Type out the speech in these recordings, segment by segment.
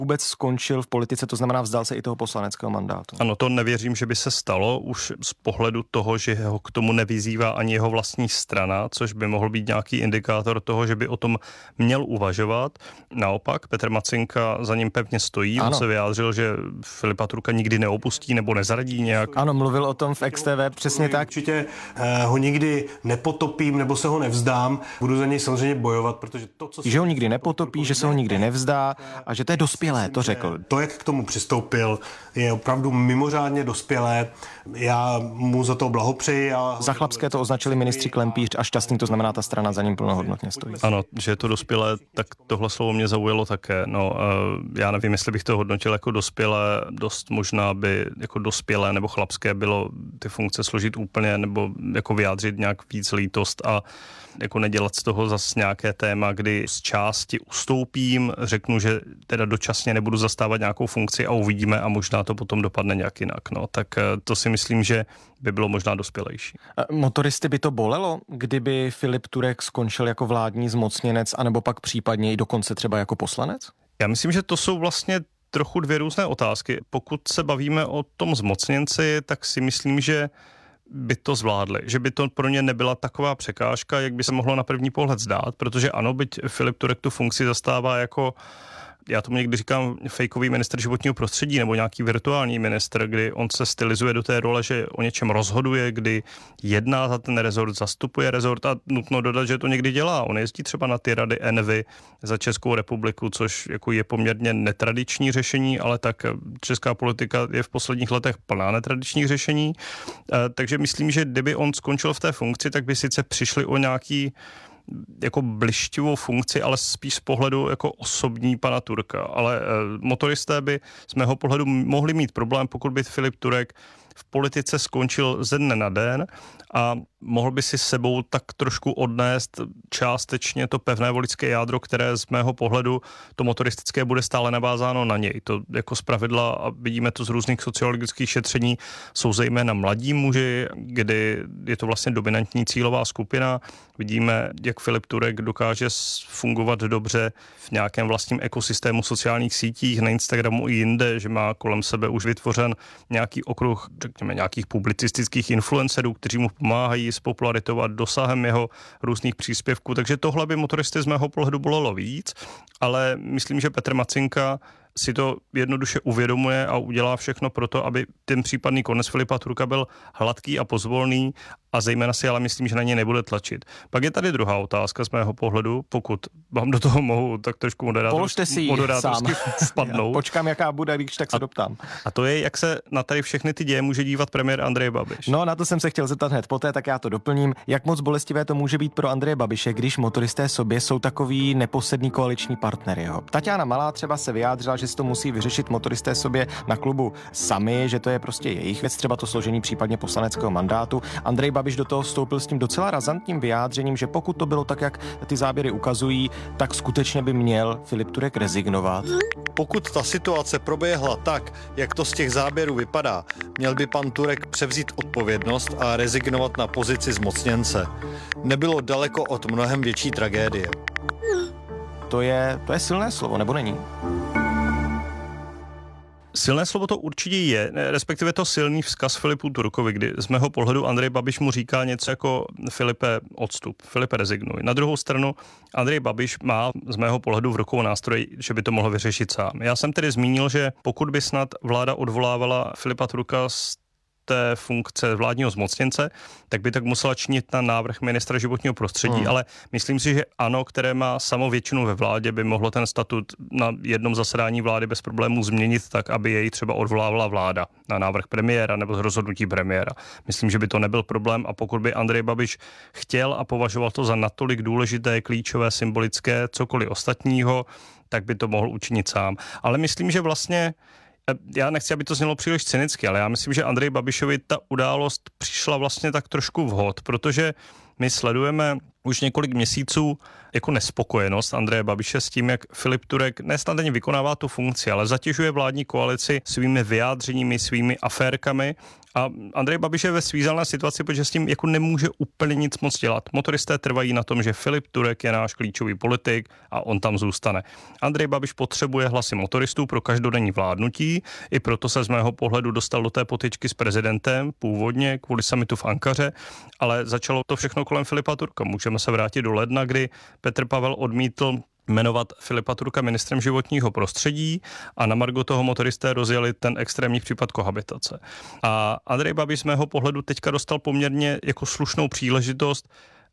vůbec skončil v politice, to znamená vzdal se i toho poslaneckého mandátu. Ano, to nevěřím, že by se stalo už z pohledu toho, že ho k tomu nevyzývá ani jeho vlastní strana, což by mohl být nějaký indikátor toho, že by o tom měl uvažovat. Naopak, Petr Macinka za ním pevně stojí. On se vyjádřil, že Filipa Turka nikdy neopustí nebo nezaradí nějak. Ano, mluvil o tom v XTV, přesně tak. Určitě ho nikdy nepotopím nebo se ho nevzdám. Budu za něj samozřejmě bojovat, protože to, co... Že ho nikdy nepotopí, že se ho nikdy nevzdá a že to je dospělé, to řekl. To, jak k tomu přistoupil, je opravdu mimořádně dospělé. Já mu za to blahopřeji. Za chlapské to označili ministři Klempíř a Šťastný, to znamená, ta strana za ním plnohodnotně stojí. Ano, že je to dospělé, tak tohle slovo mě zaujalo také. No, já nevím, jestli bych to hodnotil jako dospělé, dost možná by jako dospělé nebo chlapské bylo ty funkce složit úplně nebo jako vyjádřit nějak víc lítost a jako nedělat z toho zas nějaké téma, kdy z části ustoupím, řeknu, že teda dočasně nebudu zastávat nějakou funkci a uvidíme a možná to potom dopadne nějak jinak. No, tak to si myslím, že by bylo možná dospělejší. Motoristy by to bolelo, kdyby Filip Turek skončil jako vládní zmocněnec, anebo pak případně i dokonce třeba jako poslanec? Já myslím, že to jsou vlastně trochu dvě různé otázky. Pokud se bavíme o tom zmocněnci, tak si myslím, že by to zvládli, že by to pro ně nebyla taková překážka, jak by se mohlo na první pohled zdát, protože ano, byť Filip Turek tu funkci zastává jako, já tomu někdy říkám, fejkový ministr životního prostředí nebo nějaký virtuální ministr, kdy on se stylizuje do té role, že o něčem rozhoduje, kdy jedná za ten rezort, zastupuje rezort a nutno dodat, že to někdy dělá. On jezdí třeba na ty rady ENVI za Českou republiku, což jako je poměrně netradiční řešení, ale tak česká politika je v posledních letech plná netradičních řešení. Takže myslím, že kdyby on skončil v té funkci, tak by sice přišli o nějaký jako blištivou funkci, ale spíš z pohledu jako osobní pana Turka. Ale motoristé by z mého pohledu mohli mít problém, pokud by Filip Turek v politice skončil ze dne na den a mohl by si s sebou tak trošku odnést částečně to pevné voličské jádro, které z mého pohledu to motoristické bude stále navázáno na něj. To jako zpravidla, a vidíme to z různých sociologických šetření, jsou zejména mladí muži, kdy je to vlastně dominantní cílová skupina. Vidíme, jak Filip Turek dokáže fungovat dobře v nějakém vlastním ekosystému sociálních sítích, na Instagramu i jinde, že má kolem sebe už vytvořen nějaký okruh, řekněme, nějakých publicistických influencerů, kteří mu pomáhají s popularitou a dosahem jeho různých příspěvků. Takže tohle by motoristy z mého pohledu bolelo víc, ale myslím, že Petr Macinka si to jednoduše uvědomuje a udělá všechno pro to, aby ten případný konec Filipa Turka byl hladký a pozvolný a zejména si ale myslím, že na ně nebude tlačit. Pak je tady druhá otázka z mého pohledu, pokud vám do toho mohu tak trošku moderátorsky vpadnout. Počkám, jaká bude, když tak se doptám. A to je, jak se na tady všechny ty děje může dívat premiér Andrej Babiš. No, na to jsem se chtěl zeptat hned poté, tak já to doplním. Jak moc bolestivé to může být pro Andreje Babiše, když motoristé sobě jsou takový neposedný koaliční partner jeho. Taťána Malá třeba se vyjádřila, že si to musí vyřešit motoristé sobě na klubu sami, že to je prostě jejich věc, třeba to složení případně poslaneckého mandátu. Andrej Babiš do toho vstoupil s tím docela razantním vyjádřením, že pokud to bylo tak, jak ty záběry ukazují, tak skutečně by měl Filip Turek rezignovat. Pokud ta situace proběhla tak, jak to z těch záběrů vypadá, měl by pan Turek převzít odpovědnost a rezignovat na pozici zmocněnce. Nebylo daleko od mnohem větší tragédie. To je silné slovo, nebo není? Silné slovo to určitě je, respektive to silný vzkaz Filipu Turkovi, kdy z mého pohledu Andrej Babiš mu říká něco jako Filipe, odstup, Filipe, rezignuj. Na druhou stranu Andrej Babiš má z mého pohledu v rukou nástroj, že by to mohl vyřešit sám. Já jsem tedy zmínil, že pokud by snad vláda odvolávala Filipa Turka z té funkce vládního zmocněnce, tak by tak musela činit na návrh ministra životního prostředí, ale myslím si, že ANO, které má samou většinu ve vládě, by mohlo ten statut na jednom zasedání vlády bez problémů změnit tak, aby jej třeba odvolávala vláda na návrh premiéra nebo z rozhodnutí premiéra. Myslím, že by to nebyl problém a pokud by Andrej Babiš chtěl a považoval to za natolik důležité, klíčové, symbolické, cokoliv ostatního, tak by to mohl učinit sám. Ale myslím, že vlastně já nechci, aby to znělo příliš cynicky, ale já myslím, že Andrej Babišovi ta událost přišla vlastně tak trošku vhod, protože my sledujeme už několik měsíců jako nespokojenost Andreje Babiše s tím, jak Filip Turek nesnad ani vykonává tu funkci, ale zatěžuje vládní koalici svými vyjádřeními, svými aférkami. A Andrej Babiš je ve svízelné situaci, protože s tím jako nemůže úplně nic moc dělat. Motoristé trvají na tom, že Filip Turek je náš klíčový politik a on tam zůstane. Andrej Babiš potřebuje hlasy motoristů pro každodenní vládnutí, i proto se z mého pohledu dostal do té potyčky s prezidentem původně kvůli summitu v Ankaře, ale začalo to všechno kolem Filipa Turka. Můžeme se vrátit do ledna, kdy Petr Pavel odmítl jmenovat Filipa Turka ministrem životního prostředí a na margo toho motoristé rozjeli ten extrémní případ kohabitace. A Andrej Babiš z mého pohledu teďka dostal poměrně jako slušnou příležitost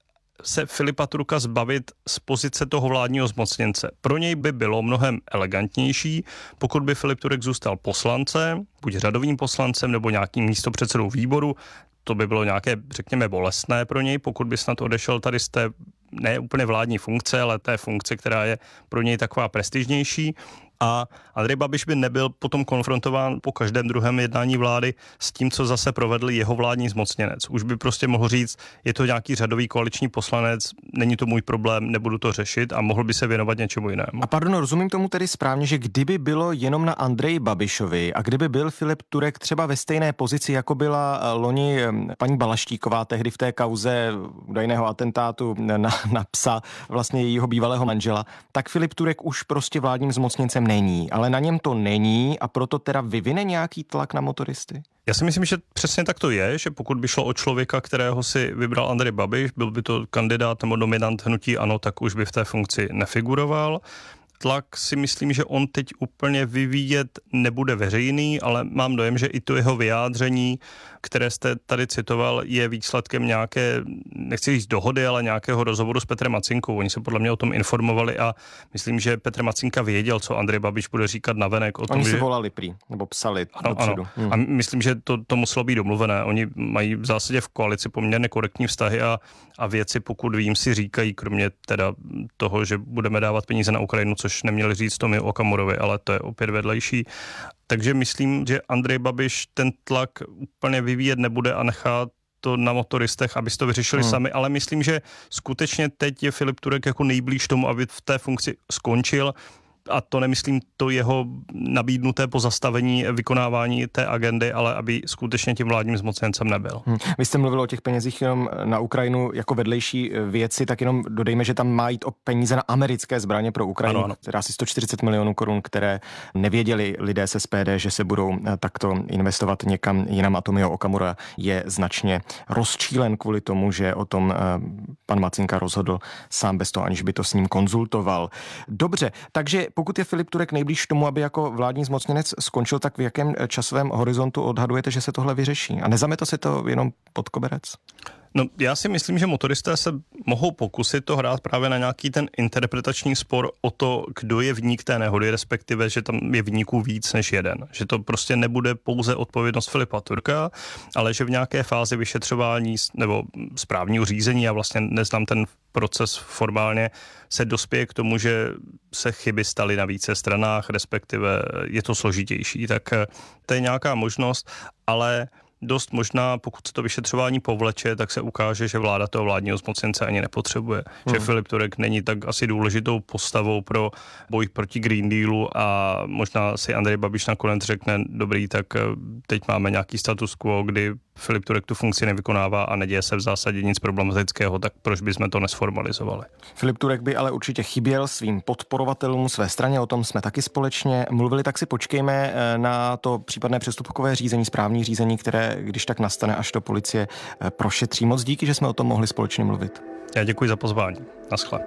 se Filipa Turka zbavit z pozice toho vládního zmocněnce. Pro něj by bylo mnohem elegantnější, pokud by Filip Turek zůstal poslancem, buď řadovým poslancem nebo nějakým místopředsedou výboru. To by bylo nějaké, řekněme, bolestné pro něj, pokud by snad odešel tady z té ne úplně vládní funkce, ale té funkce, která je pro něj taková prestižnější. A Andrej Babiš by nebyl potom konfrontován po každém druhém jednání vlády s tím, co zase provedl jeho vládní zmocněnec. Už by prostě mohl říct, je to nějaký řadový koaliční poslanec, není to můj problém, nebudu to řešit a mohl by se věnovat něčemu jinému. A pardon, rozumím tomu tedy správně, že kdyby bylo jenom na Andreji Babišovi a kdyby byl Filip Turek třeba ve stejné pozici, jako byla loni paní Balaštíková tehdy v té kauze údajného atentátu na psa vlastně jejího bývalého manžela, tak Filip Turek už prostě vládním zmocněncem není, ale na něm to není a proto teda vyvine nějaký tlak na motoristy? Já si myslím, že přesně tak to je, že pokud by šlo o člověka, kterého si vybral Andrej Babiš, byl by to kandidát nebo nominant hnutí ANO, tak už by v té funkci nefiguroval. Tlak si myslím, že on teď úplně vyvíjet nebude veřejný, ale mám dojem, že i to jeho vyjádření, které jste tady citoval, je výsledkem nějaké, nechci říct dohody, ale nějakého rozhovoru s Petrem Macinkou. Oni se podle mě o tom informovali a myslím, že Petr Macinka věděl, co Andrej Babiš bude říkat navenek. Oni si volali prý, nebo psali dopředu. Ano. A myslím, že to muselo být domluvené. Oni mají v zásadě v koalici poměrně korektní vztahy a věci, pokud vím, si říkají, kromě teda toho, že budeme dávat peníze na Ukrajinu, což neměli říct Tomio Okamurovi, ale to je opět vedlejší. Takže myslím, že Andrej Babiš ten tlak úplně vyvíjet nebude a nechá to na motoristech, aby si to vyřešili sami, ale myslím, že skutečně teď je Filip Turek jako nejblíž tomu, aby v té funkci skončil. A to nemyslím to jeho nabídnuté pozastavení vykonávání té agendy, ale aby skutečně tím vládním zmocněncem nebyl. Vy jste mluvil o těch penězích jenom na Ukrajinu jako vedlejší věci, tak jenom dodejme, že tam má jít o peníze na americké zbraně pro Ukrajinu, ano. Teda asi 140 milionů korun, které nevěděli lidé z SPD, že se budou takto investovat někam jinam a Tomio Okamura je značně rozčílen kvůli tomu, že o tom pan Macinka rozhodl sám bez toho, aniž by to s ním konzultoval. Dobře, takže pokud je Filip Turek nejblíž tomu, aby jako vládní zmocněnec skončil, tak v jakém časovém horizontu odhadujete, že se tohle vyřeší? A nezamete se to jenom pod koberec? No, já si myslím, že motoristé se mohou pokusit to hrát právě na nějaký ten interpretační spor o to, kdo je viník té nehody, respektive, že tam je viníků víc než jeden. Že to prostě nebude pouze odpovědnost Filipa Turka, ale že v nějaké fázi vyšetřování nebo správního řízení, já vlastně neznám ten proces formálně, se dospěje k tomu, že se chyby staly na více stranách, respektive je to složitější. Tak to je nějaká možnost, ale dost možná, pokud se to vyšetřování povleče, tak se ukáže, že vláda toho vládního zmocněnce ani nepotřebuje. Že Filip Turek není tak asi důležitou postavou pro boj proti Green Dealu a možná si Andrej Babiš nakonec řekne, dobrý, tak teď máme nějaký status quo, kdy Filip Turek tu funkci nevykonává a neděje se v zásadě nic problematického, tak proč bychom to nesformalizovali? Filip Turek by ale určitě chyběl svým podporovatelům své straně, o tom jsme taky společně mluvili, tak si počkejme na to případné přestupkové řízení, správní řízení, které když tak nastane, až to policie prošetří. Moc díky, že jsme o tom mohli společně mluvit. Já děkuji za pozvání. Naschle.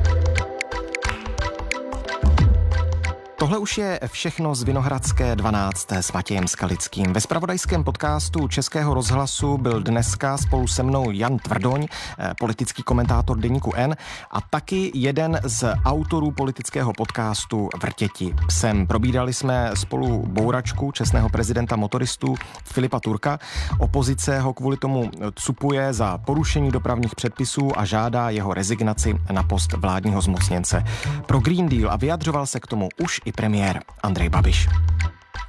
Tohle už je všechno z Vinohradské 12. s Matějem Skalickým. Ve zpravodajském podcastu Českého rozhlasu byl dneska spolu se mnou Jan Tvrdoň, politický komentátor deníku N a taky jeden z autorů politického podcastu Vrtěti psem. Probírali jsme spolu bouračku čestného prezidenta motoristů Filipa Turka. Opozice ho kvůli tomu cupuje za porušení dopravních předpisů a žádá jeho rezignaci na post vládního zmocněnce pro Green Deal a vyjadřoval se k tomu už i premiér Andrej Babiš.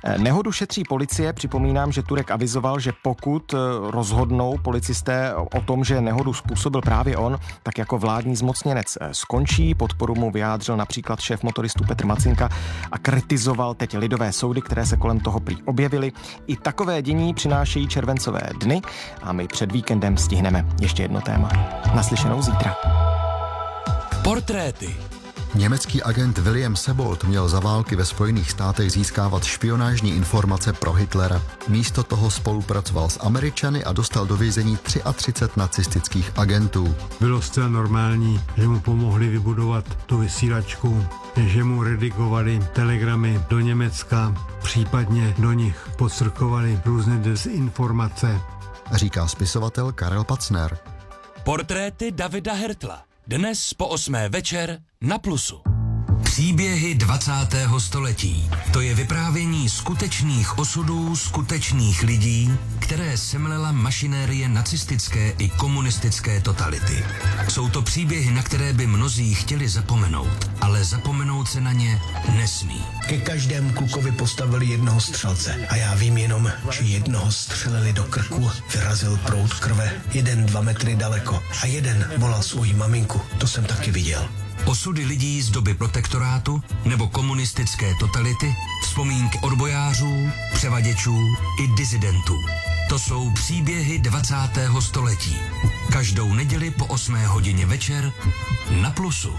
Nehodu šetří policie. Připomínám, že Turek avizoval, že pokud rozhodnou policisté o tom, že nehodu způsobil právě on, tak jako vládní zmocněnec skončí. Podporu mu vyjádřil například šéf motoristů Petr Macinka a kritizoval teď lidové soudy, které se kolem toho prý objevily. I takové dění přinášejí červencové dny a my před víkendem stihneme ještě jedno téma. Naslyšenou zítra. Portréty. Německý agent William Sebold měl za války ve Spojených státech získávat špionážní informace pro Hitlera. Místo toho spolupracoval s Američany a dostal do vězení 33 nacistických agentů. Bylo zcela normální, že mu pomohli vybudovat tu vysílačku, že mu redigovali telegramy do Německa, případně do nich podstrkovali různé dezinformace. Říká spisovatel Karel Pacner. Portréty Davida Hertla. Dnes po 8. večer na Plusu. Příběhy 20. století. To je vyprávění skutečných osudů skutečných lidí, které semlela mašinérie nacistické i komunistické totality. Jsou to příběhy, na které by mnozí chtěli zapomenout, ale zapomenout se na ně nesmí. Ke každému klukovi postavili jednoho střelce a já vím jenom, že jednoho střelili do krku, vyrazil proud krve, 1-2 metry daleko a jeden volal svoji maminku, to jsem taky viděl. Osudy lidí z doby protektorátu nebo komunistické totality, vzpomínky odbojářů, převaděčů i disidentů. To jsou příběhy 20. století. Každou neděli po 8. hodině večer na Plusu.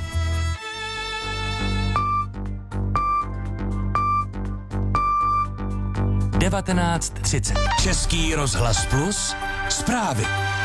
(19:30) Český rozhlas Plus. Zprávy.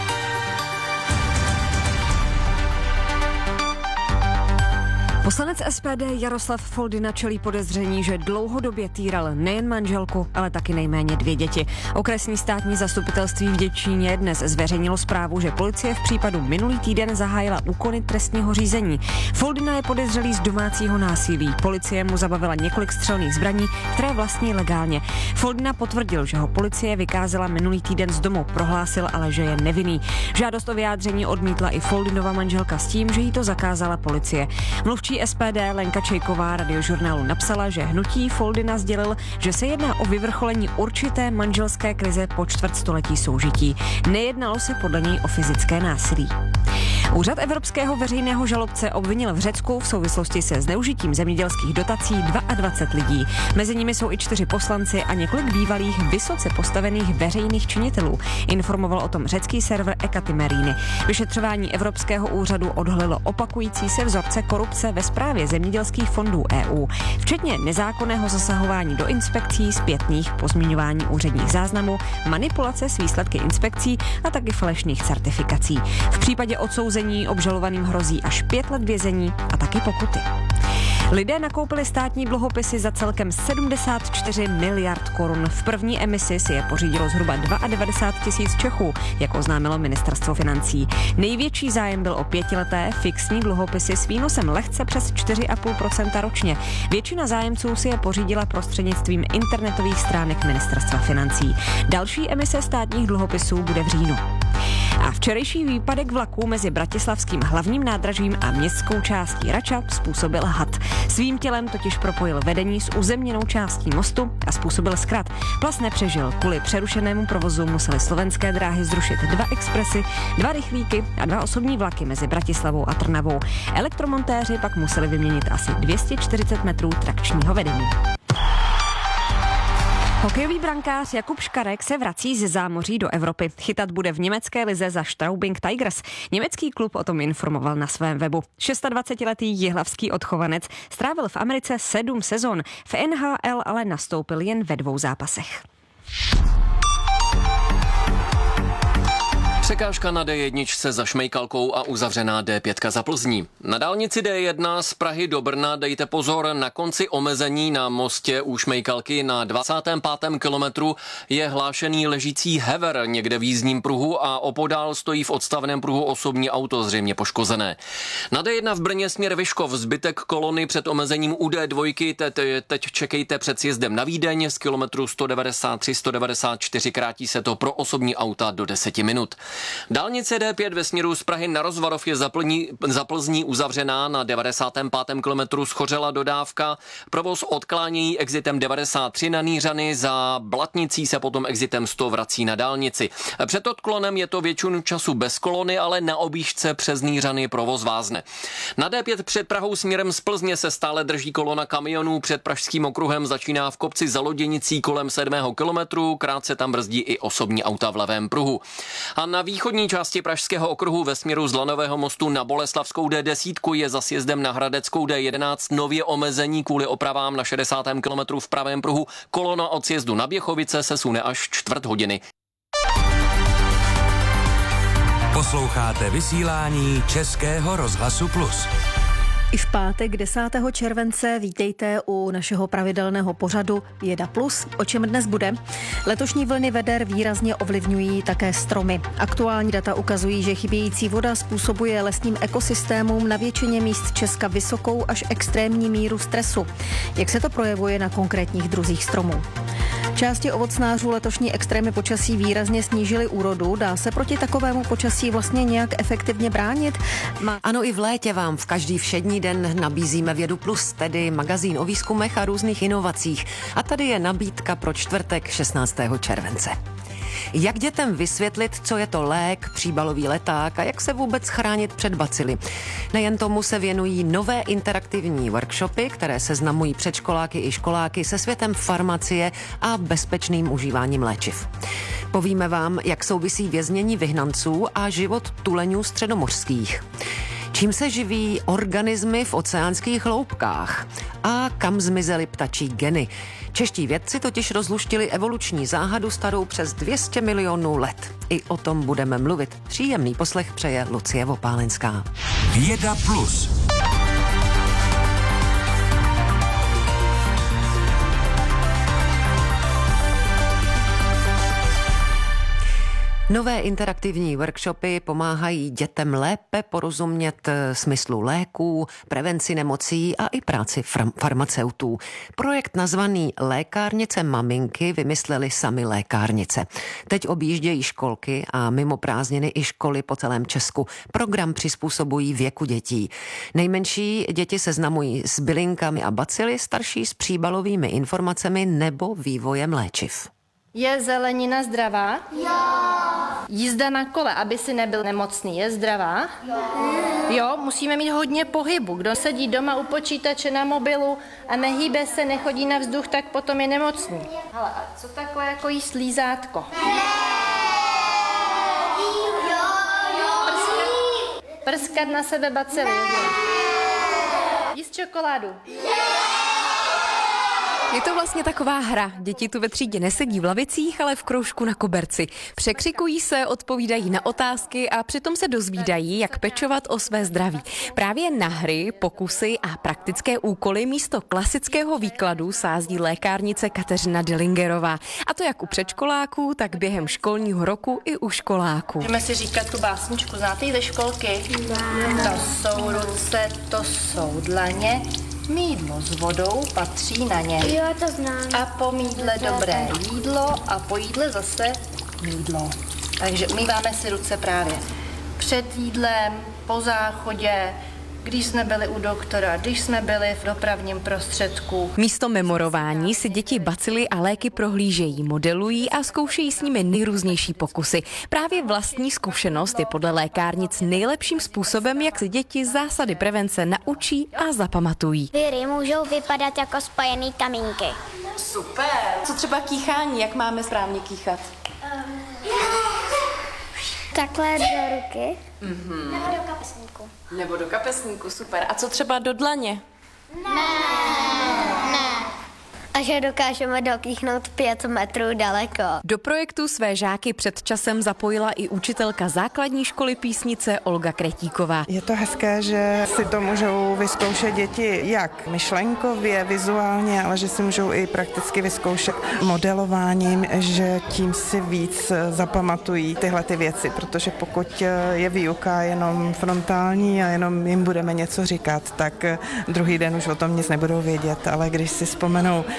Poslanec SPD Jaroslav Foldyna čelí podezření, že dlouhodobě týral nejen manželku, ale taky nejméně 2 děti. Okresní státní zastupitelství v Děčíně dnes zveřejnilo zprávu, že policie v případu minulý týden zahájila úkony trestního řízení. Foldyna je podezřelý z domácího násilí. Policie mu zabavila několik střelných zbraní, které vlastní legálně. Foldyna potvrdil, že ho policie vykázala minulý týden z domu, prohlásil ale, že je nevinný. Žádost o vyjádření odmítla i Foldynova manželka s tím, že jí to zakázala policie. Mluvčí SPD Lenka Čejková Radiožurnálu napsala, že hnutí Foldyna sdělil, že se jedná o vyvrcholení určité manželské krize po čtvrtstoletí soužití. Nejednalo se podle něj o fyzické násilí. Úřad evropského veřejného žalobce obvinil v Řecku v souvislosti se zneužitím zemědělských dotací 22 lidí. Mezi nimi jsou i 4 poslanci a několik bývalých vysoce postavených veřejných činitelů. Informoval o tom řecký server Ekatimerini. Vyšetřování Evropského úřadu odhalilo opakující se vzorce korupce ve správě zemědělských fondů EU, včetně nezákonného zasahování do inspekcí, zpětných pozměňování úředních záznamů, manipulace s výsledky inspekcí a taky falešných certifikací. V případě odsouzení obžalovaným hrozí až 5 let vězení a taky pokuty. Lidé nakoupili státní dluhopisy za celkem 74 miliard korun. V první emisi si je pořídilo zhruba 92 000 Čechů, jak oznámilo ministerstvo financí. Největší zájem byl o 5leté fixní dluhopisy s výnosem lehce přes 4,5% ročně. Většina zájemců si je pořídila prostřednictvím internetových stránek ministerstva financí. Další emise státních dluhopisů bude v říjnu. A včerejší výpadek vlaků mezi bratislavským hlavním nádražím a městskou částí Rača způsobil had. Svým tělem totiž propojil vedení s uzemněnou částí mostu a způsobil zkrat. Plas nepřežil. Kvůli přerušenému provozu museli slovenské dráhy zrušit 2 expresy, 2 rychlíky a 2 osobní vlaky mezi Bratislavou a Trnavou. Elektromontéři pak museli vyměnit asi 240 metrů trakčního vedení. Hokejový brankář Jakub Škarek se vrací ze zámoří do Evropy. Chytat bude v německé lize za Straubing Tigers. Německý klub o tom informoval na svém webu. 26letý jihlavský odchovanec strávil v Americe 7 sezon. V NHL ale nastoupil jen ve 2 zápasech. Překážka na D1 za Šmejkalkou a uzavřená D5 za Plzní. Na dálnici D1 z Prahy do Brna dejte pozor, na konci omezení na mostě u Šmejkalky na 25. kilometru je hlášený ležící hever někde v jízdním pruhu a opodál stojí v odstavném pruhu osobní auto, zřejmě poškozené. Na D1 v Brně směr Vyškov, zbytek kolony před omezením u D2 teď čekejte před sjezdem na Vídeň, z kilometru 193-194 krátí se to pro osobní auta do 10 minut. Dálnice D5 ve směru z Prahy na Rozvarov je za Plzní uzavřená. Na 95. kilometru schořela dodávka. Provoz odklánějí exitem 93 na Nýřany, za Blatnicí se potom exitem 100 vrací na dálnici. Před odklonem je to většinu času bez kolony, ale na objížďce přes Nýřany provoz vázne. Na D5 před Prahou směrem z Plzně se stále drží kolona kamionů. Před Pražským okruhem začíná v kopci za Loděnicí kolem 7. kilometru. Krátce tam brzdí i osobní auta v levém pruhu. A na východní části Pražského okruhu ve směru z Lanového mostu na Boleslavskou D10 je za sjezdem na Hradeckou D11 nově omezení kvůli opravám na 60. kilometru v pravém pruhu. Kolona od sjezdu na Běchovice se sune až čtvrt hodiny. Posloucháte vysílání Českého rozhlasu Plus. I v pátek 10. července vítejte u našeho pravidelného pořadu Věda Plus. O čem dnes bude? Letošní vlny veder výrazně ovlivňují také stromy. Aktuální data ukazují, že chybějící voda způsobuje lesním ekosystémům na většině míst Česka vysokou až extrémní míru stresu. Jak se to projevuje na konkrétních druzích stromů? Části ovocnářů letošní extrémy počasí výrazně snížily úrodu. Dá se proti takovému počasí vlastně nějak efektivně bránit? Ano, i v létě vám v každý všední den nabízíme Vědu Plus, tedy magazín o výzkumech a různých inovacích. A tady je nabídka pro čtvrtek 16. července. Jak dětem vysvětlit, co je to lék, příbalový leták a jak se vůbec chránit před bacily? Nejen tomu se věnují nové interaktivní workshopy, které seznamují předškoláky i školáky se světem farmacie a bezpečným užíváním léčiv. Povíme vám, jak souvisí věznění vyhnanců a život tuleňů středomořských. Čím se živí organismy v oceánských hloubkách a kam zmizely ptačí geny. Čeští vědci totiž rozluštili evoluční záhadu starou přes 200 milionů let. I o tom budeme mluvit. Příjemný poslech přeje Lucie Vopálenská. Věda Plus. Nové interaktivní workshopy pomáhají dětem lépe porozumět smyslu léků, prevenci nemocí a i práci farmaceutů. Projekt nazvaný Lékárnice maminky vymysleli sami lékárnice. Teď objíždějí školky a mimo prázdniny i školy po celém Česku. Program přizpůsobují věku dětí. Nejmenší děti seznamují s bylinkami a bacily, starší s příbalovými informacemi nebo vývojem léčiv. Je zelenina zdravá? Jo. Jízda na kole, aby si nebyl nemocný, je zdravá? Jo. Jo, musíme mít hodně pohybu. Kdo sedí doma u počítače na mobilu a nehýbe se, nechodí na vzduch, tak potom je nemocný. Hele, a co takhle jako jí slízátko? Prskat na sebe bacily. Jíst čokoládu. Je to vlastně taková hra. Děti tu ve třídě nesedí v lavicích, ale v kroužku na koberci. Překřikují se, odpovídají na otázky a přitom se dozvídají, jak pečovat o své zdraví. Právě na hry, pokusy a praktické úkoly místo klasického výkladu sází lékárnice Kateřina Dillingerová. A to jak u předškoláků, tak během školního roku i u školáků. Můžeme si říkat tu básničku, znáte ji ze školky? To jsou ruce, to jsou dlaně. Mýdlo s vodou patří na ně. Jo, to znám. A po mýdle dobré jídlo a po jídle zase mýdlo. Takže umýváme si ruce právě před jídlem, po záchodě, když jsme byli u doktora, když jsme byli v dopravním prostředku. Místo memorování si děti bacily a léky prohlížejí, modelují a zkoušejí s nimi nejrůznější pokusy. Právě vlastní zkušenost je podle lékárnic nejlepším způsobem, jak si děti zásady prevence naučí a zapamatují. Viry můžou vypadat jako spojený kamínky. Super. Co třeba kýchání, jak máme správně kýchat? Takhle do ruky. Nebo do kapesníku. Nebo do kapesníku, super. A co třeba do dlaně? Ne. A že dokážeme dokýchnout 5 metrů daleko. Do projektu své žáky před časem zapojila i učitelka základní školy Písnice Olga Kretíková. Je to hezké, že si to můžou vyzkoušet děti jak myšlenkově, vizuálně, ale že si můžou i prakticky vyzkoušet modelováním, že tím si víc zapamatují tyhle ty věci, protože pokud je výuka jenom frontální a jenom jim budeme něco říkat, tak druhý den už o tom nic nebudou vědět, ale když si vzpomenou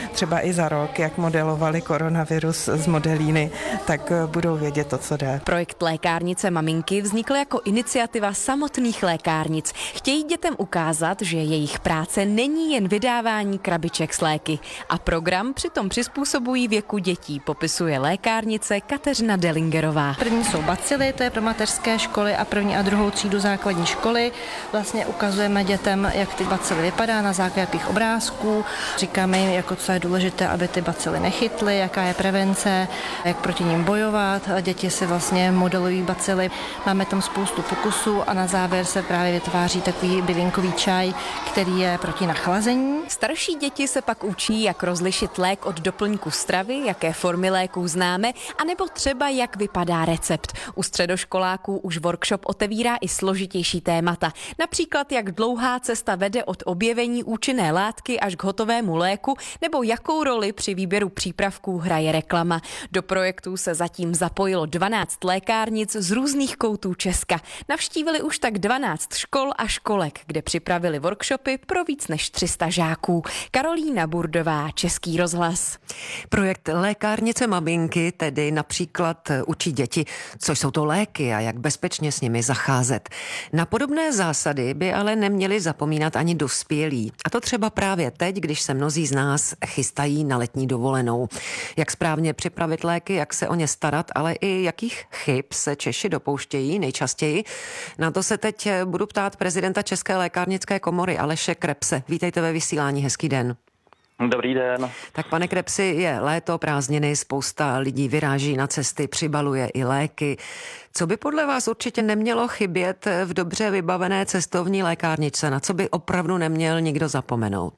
třeba i za rok, jak modelovali koronavirus z modelíny, tak budou vědět to, co jde. Projekt Lékárnice maminky vznikl jako iniciativa samotných lékárnic. Chtějí dětem ukázat, že jejich práce není jen vydávání krabiček s léky. A program přitom přizpůsobují věku dětí, popisuje lékárnice Kateřina Delingerová. První jsou bacily, to je pro mateřské školy a první a druhou třídu základní školy. Vlastně ukazujeme dětem, jak ty bacily vypadá na základě těch obrázků. Říkáme jim, jako co je důležité, aby ty bacily nechytly, jaká je prevence, jak proti nim bojovat. Děti si vlastně modelují bacily. Máme tam spoustu pokusů a na závěr se právě vytváří takový bylinkový čaj, který je proti nachlazení. Starší děti se pak učí, jak rozlišit lék od doplňku stravy, jaké formy léků známe, anebo třeba jak vypadá recept. U středoškoláků už workshop otevírá i složitější témata. Například, jak dlouhá cesta vede od objevení účinné látky až k hotovému léku, nebo jakou roli při výběru přípravků hraje reklama. Do projektu se zatím zapojilo 12 lékárnic z různých koutů Česka. Navštívili už tak 12 škol a školek, kde připravili workshopy pro víc než 300 žáků. Karolína Burdová, Český rozhlas. Projekt Lékárnice maminky tedy například učí děti, co jsou to léky a jak bezpečně s nimi zacházet. Na podobné zásady by ale neměli zapomínat ani dospělí. A to třeba právě teď, když se mnozí z nás chystají na letní dovolenou. Jak správně připravit léky, jak se o ně starat, ale i jakých chyb se Češi dopouštějí nejčastěji. Na to se teď budu ptát prezidenta České lékárnické komory Aleše Krepse. Vítejte ve vysílání, hezký den. Dobrý den. Tak pane Krepsi, je léto, prázdniny, spousta lidí vyráží na cesty, přibaluje i léky. Co by podle vás určitě nemělo chybět v dobře vybavené cestovní lékárničce? Na co by opravdu neměl nikdo zapomenout?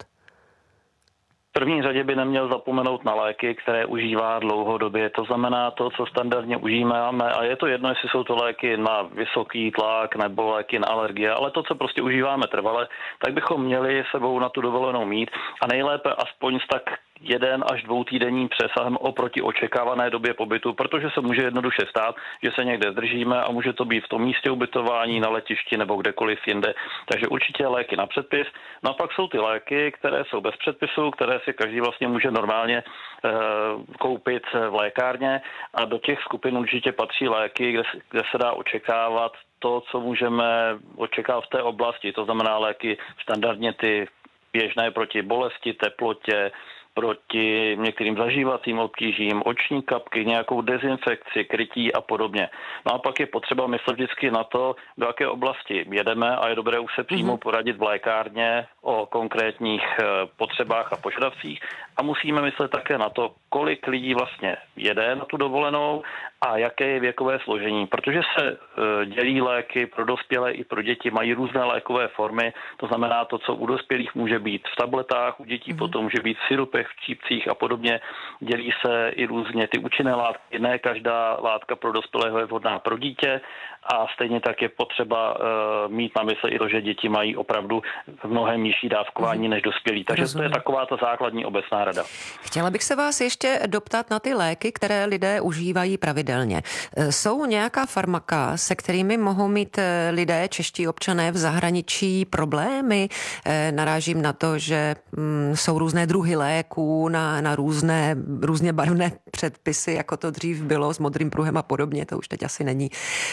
V první řadě by neměl zapomenout na léky, které užívá dlouhodobě. To znamená to, co standardně užíváme, a je to jedno, jestli jsou to léky na vysoký tlak nebo léky na alergie, ale to, co prostě užíváme trvale, tak bychom měli sebou na tu dovolenou mít a nejlépe aspoň s tak 1 až 2 týdenním přesahem oproti očekávané době pobytu, protože se může jednoduše stát, že se někde zdržíme a může to být v tom místě ubytování, na letišti nebo kdekoliv jinde. Takže určitě léky na předpis. No a pak jsou ty léky, které jsou bez předpisu, které si každý vlastně může normálně koupit v lékárně a do těch skupin určitě patří léky, kde se dá očekávat to, co můžeme očekávat v té oblasti. To znamená léky standardně ty běžné proti bolesti, teplotě, proti některým zažívacím obtížím, oční kapky, nějakou dezinfekci, krytí a podobně. No a pak je potřeba myslet vždycky na to, do jaké oblasti jedeme a je dobré už se přímo poradit v lékárně o konkrétních potřebách a požadavcích a musíme myslet také na to, kolik lidí vlastně jede na tu dovolenou a jaké je věkové složení, protože se dělí léky pro dospělé i pro děti, mají různé lékové formy, to znamená to, co u dospělých může být v tabletách, u dětí potom může být v sirupech, v čípcích a podobně. Dělí se i různě ty účinné látky, ne každá látka pro dospělého je vhodná pro dítě a stejně tak je potřeba mít na mysli i to, že děti mají opravdu v mnohem nižší dávkování než dospělí. Takže to je taková ta základní obecná rada. Chtěla bych se vás ještě doptat na ty léky, které lidé užívají pravidelně. Jsou nějaká farmaka, se kterými mohou mít lidé, čeští občané v zahraničí problémy? Narážím na to, že jsou různé druhy léků na různě barevné předpisy, jako to dřív bylo s modrým pruhem a podobně, to už teď asi není.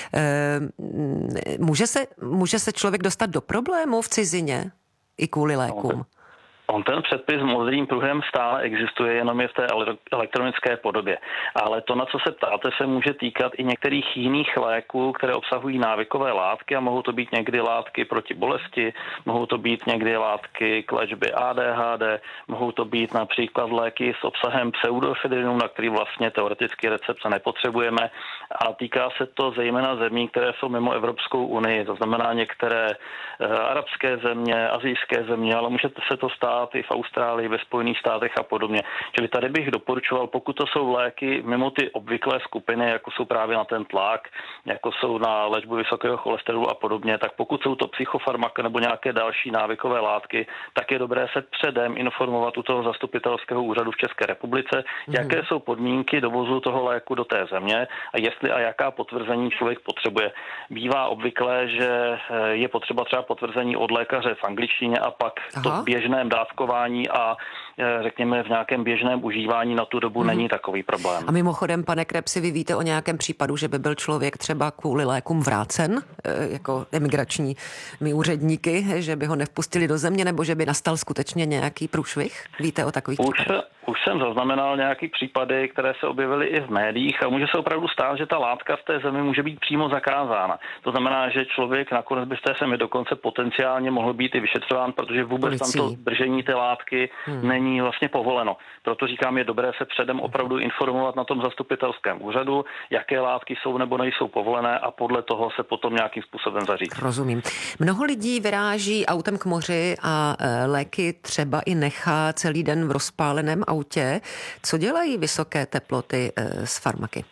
Může se člověk dostat do problému v cizině i kvůli lékům? On ten předpis s modrým pruhem stále existuje, jenom je v té elektronické podobě. Ale to, na co se ptáte, se může týkat i některých jiných léků, které obsahují návykové látky a mohou to být někdy látky proti bolesti, mohou to být někdy látky k léčbě ADHD, mohou to být například léky s obsahem pseudoefedrinu, na který vlastně teoreticky recepce nepotřebujeme. A týká se to zejména zemí, které jsou mimo Evropskou unii, to znamená některé arabské země, asijské země, ale může se to stát i v Austrálii, ve Spojených státech a podobně. Čili tady bych doporučoval, pokud to jsou léky mimo ty obvyklé skupiny, jako jsou právě na ten tlak, jako jsou na léčbu vysokého cholesterolu a podobně, tak pokud jsou to psychofarmaka nebo nějaké další návykové látky, tak je dobré se předem informovat u toho zastupitelského úřadu v České republice, jaké jsou podmínky dovozu toho léku do té země a jestli a jaká potvrzení člověk potřebuje. Bývá obvyklé, že je potřeba třeba potvrzení od lékaře v angličtině a pak to v běžném dávkování a řekněme v nějakém běžném užívání na tu dobu není takový problém. A mimochodem, pane Krebsi, vy víte o nějakém případu, že by byl člověk třeba kvůli lékům vrácen, jako emigrační úředníky, že by ho nevpustili do země, nebo že by nastal skutečně nějaký průšvih? Víte o takových případech? Už jsem zaznamenal nějaký případy, které se objevily i v médiích a může se opravdu stát, že ta látka v té zemi může být přímo zakázána. To znamená, že člověk nakonec by v té zemi dokonce potenciálně mohl být i vyšetřován, protože vůbec tam to držení té látky není vlastně povoleno. Proto říkám, je dobré se předem opravdu informovat na tom zastupitelském úřadu, jaké látky jsou nebo nejsou povolené a podle toho se potom nějakým způsobem zařídit. Rozumím. Mnoho lidí vyráží autem k moři a léky třeba i nechá celý den v rozpáleném autě. Co dělají vysoké teploty s farmaky?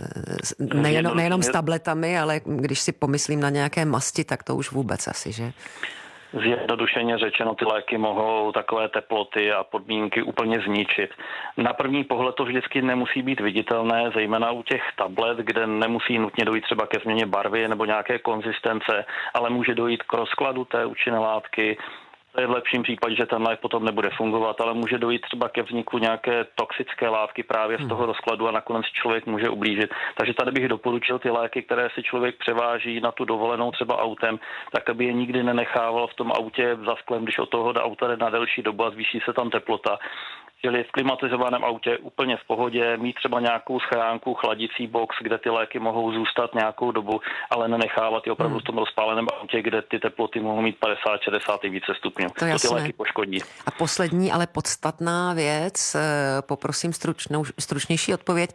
Nejenom s tabletami, ale když si pomyslím na nějaké masti, tak to už vůbec asi, že? Zjednodušeně řečeno, ty léky mohou takové teploty a podmínky úplně zničit. Na první pohled to vždycky nemusí být viditelné, zejména u těch tablet, kde nemusí nutně dojít třeba ke změně barvy nebo nějaké konzistence, ale může dojít k rozkladu té účinné látky. To je v lepším případě, že ten lék potom nebude fungovat, ale může dojít třeba ke vzniku nějaké toxické látky právě z toho rozkladu a nakonec člověk může ublížit. Takže tady bych doporučil ty léky, které si člověk převáží na tu dovolenou třeba autem, tak aby je nikdy nenechával v tom autě za sklem, když od toho auta jde na delší dobu a zvýší se tam teplota. Čili v klimatizovaném autě úplně v pohodě, mít třeba nějakou schránku, chladicí box, kde ty léky mohou zůstat nějakou dobu, ale nenechávat je opravdu v tom rozpáleném autě, kde ty teploty mohou mít 50, 60 i více stupňů. To ty léky poškodí. A poslední, ale podstatná věc, poprosím stručnější odpověď.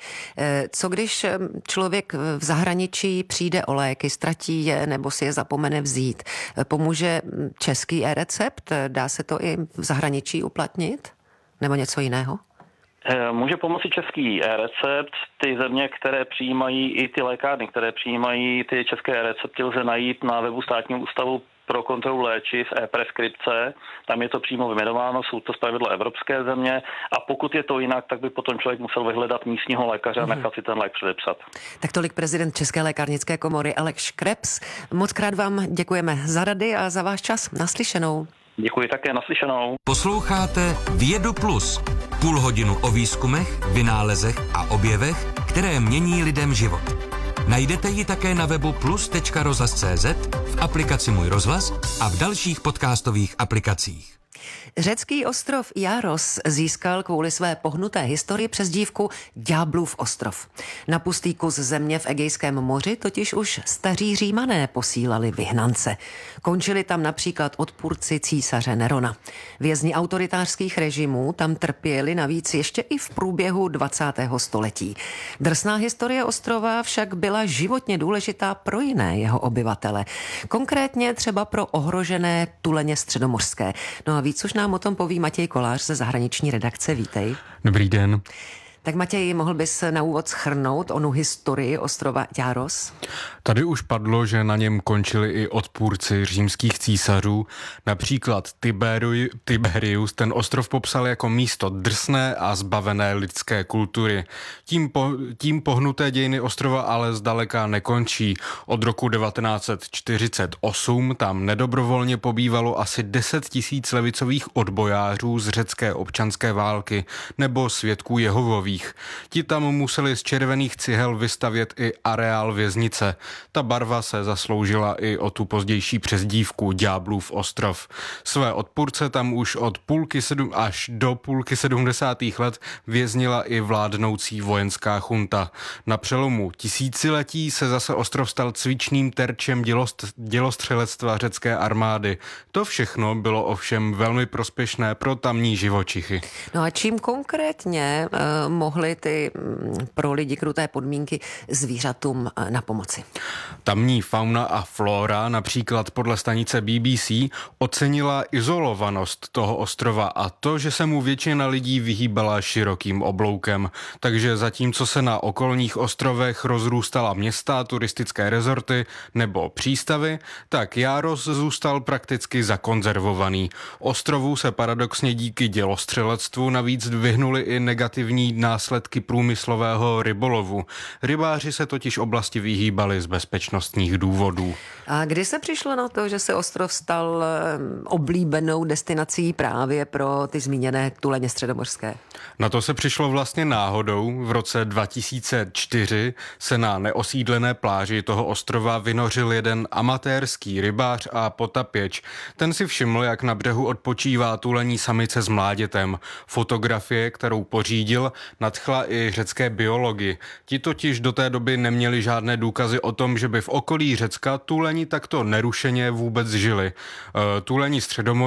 Co když člověk v zahraničí přijde o léky, ztratí je nebo si je zapomene vzít? Pomůže český e-recept? Dá se to i v zahraničí uplatnit? Nebo něco jiného? Může pomoci český e-recept. Ty země, které přijímají i ty lékárny, které přijímají ty české e-recepty, lze najít na webu Státního ústavu pro kontrolu léčiv e-preskripce. Tam je to přímo vyjmenováno, jsou to zpravidla evropské země a pokud je to jinak, tak by potom člověk musel vyhledat místního lékaře a nechat si ten lék předepsat. Tak tolik prezident České lékárnické komory Aleš Krebs. Moc krát vám děkujeme za rady a za váš čas. Naslyšenou. Děkuji také, naslyšenou. Posloucháte Vědu Plus. Půl hodinu o výzkumech, vynálezech a objevech, které mění lidem život. Najdete ji také na webu plus.rozhlas.cz, v aplikaci Můj rozhlas a v dalších podcastových aplikacích. Řecký ostrov Jaros získal kvůli své pohnuté historii přezdívku Ďáblův ostrov. Na pustý kus země v Egejském moři totiž už staří Římané posílali vyhnance. Končili tam například odpůrci císaře Nerona. Vězni autoritářských režimů tam trpěli navíc ještě i v průběhu 20. století. Drsná historie ostrova však byla životně důležitá pro jiné jeho obyvatele. Konkrétně třeba pro ohrožené tuleně středomořské. No a víc už nám o tom poví Matěj Kolář ze zahraniční redakce. Vítej. Dobrý den. Tak Matěj, mohl bys na úvod shrnout onu historii ostrova Jaros? Tady už padlo, že na něm končili i odpůrci římských císařů. Například Tiberius ten ostrov popsal jako místo drsné a zbavené lidské kultury. Tím pohnuté dějiny ostrova ale zdaleka nekončí. Od roku 1948 tam nedobrovolně pobývalo asi 10 000 levicových odbojářů z řecké občanské války nebo svědků Jehovových. Ti tam museli z červených cihel vystavět i areál věznice. Ta barva se zasloužila i o tu pozdější přezdívku Ďáblův ostrov. Své odpůrce tam už od až do půlky 70. let věznila i vládnoucí vojenská chunta. Na přelomu tisíciletí se zase ostrov stal cvičným terčem dělostřelectva řecké armády. To všechno bylo ovšem velmi prospěšné pro tamní živočichy. No a čím konkrétně mohly ty pro lidi kruté podmínky zvířatům na pomoci? Tamní fauna a flora, například podle stanice BBC, ocenila izolovanost toho ostrova a to, že se mu většina lidí vyhýbala širokým obloukem. Takže zatímco se na okolních ostrovech rozrůstala města, turistické rezorty nebo přístavy, tak Jaros zůstal prakticky zakonzervovaný. Ostrovu se paradoxně díky dělostřelectvu navíc vyhnuli i negativní následky průmyslového rybolovu. Rybáři se totiž oblasti vyhýbali z bezpečnostních důvodů. A kdy se přišlo na to, že se ostrov stal oblíbenou destinací právě pro ty zmíněné tuleně středomořské? Na to se přišlo vlastně náhodou. V roce 2004 se na neosídlené pláži toho ostrova vynořil jeden amatérský rybář a potapěč. Ten si všiml, jak na břehu odpočívá tulení samice s mládětem. Fotografie, kterou pořídil, nadchla i řecké biology. Ti totiž do té doby neměli žádné důkazy o tom, že by v okolí Řecka tulení takto nerušeně vůbec žili. Tulení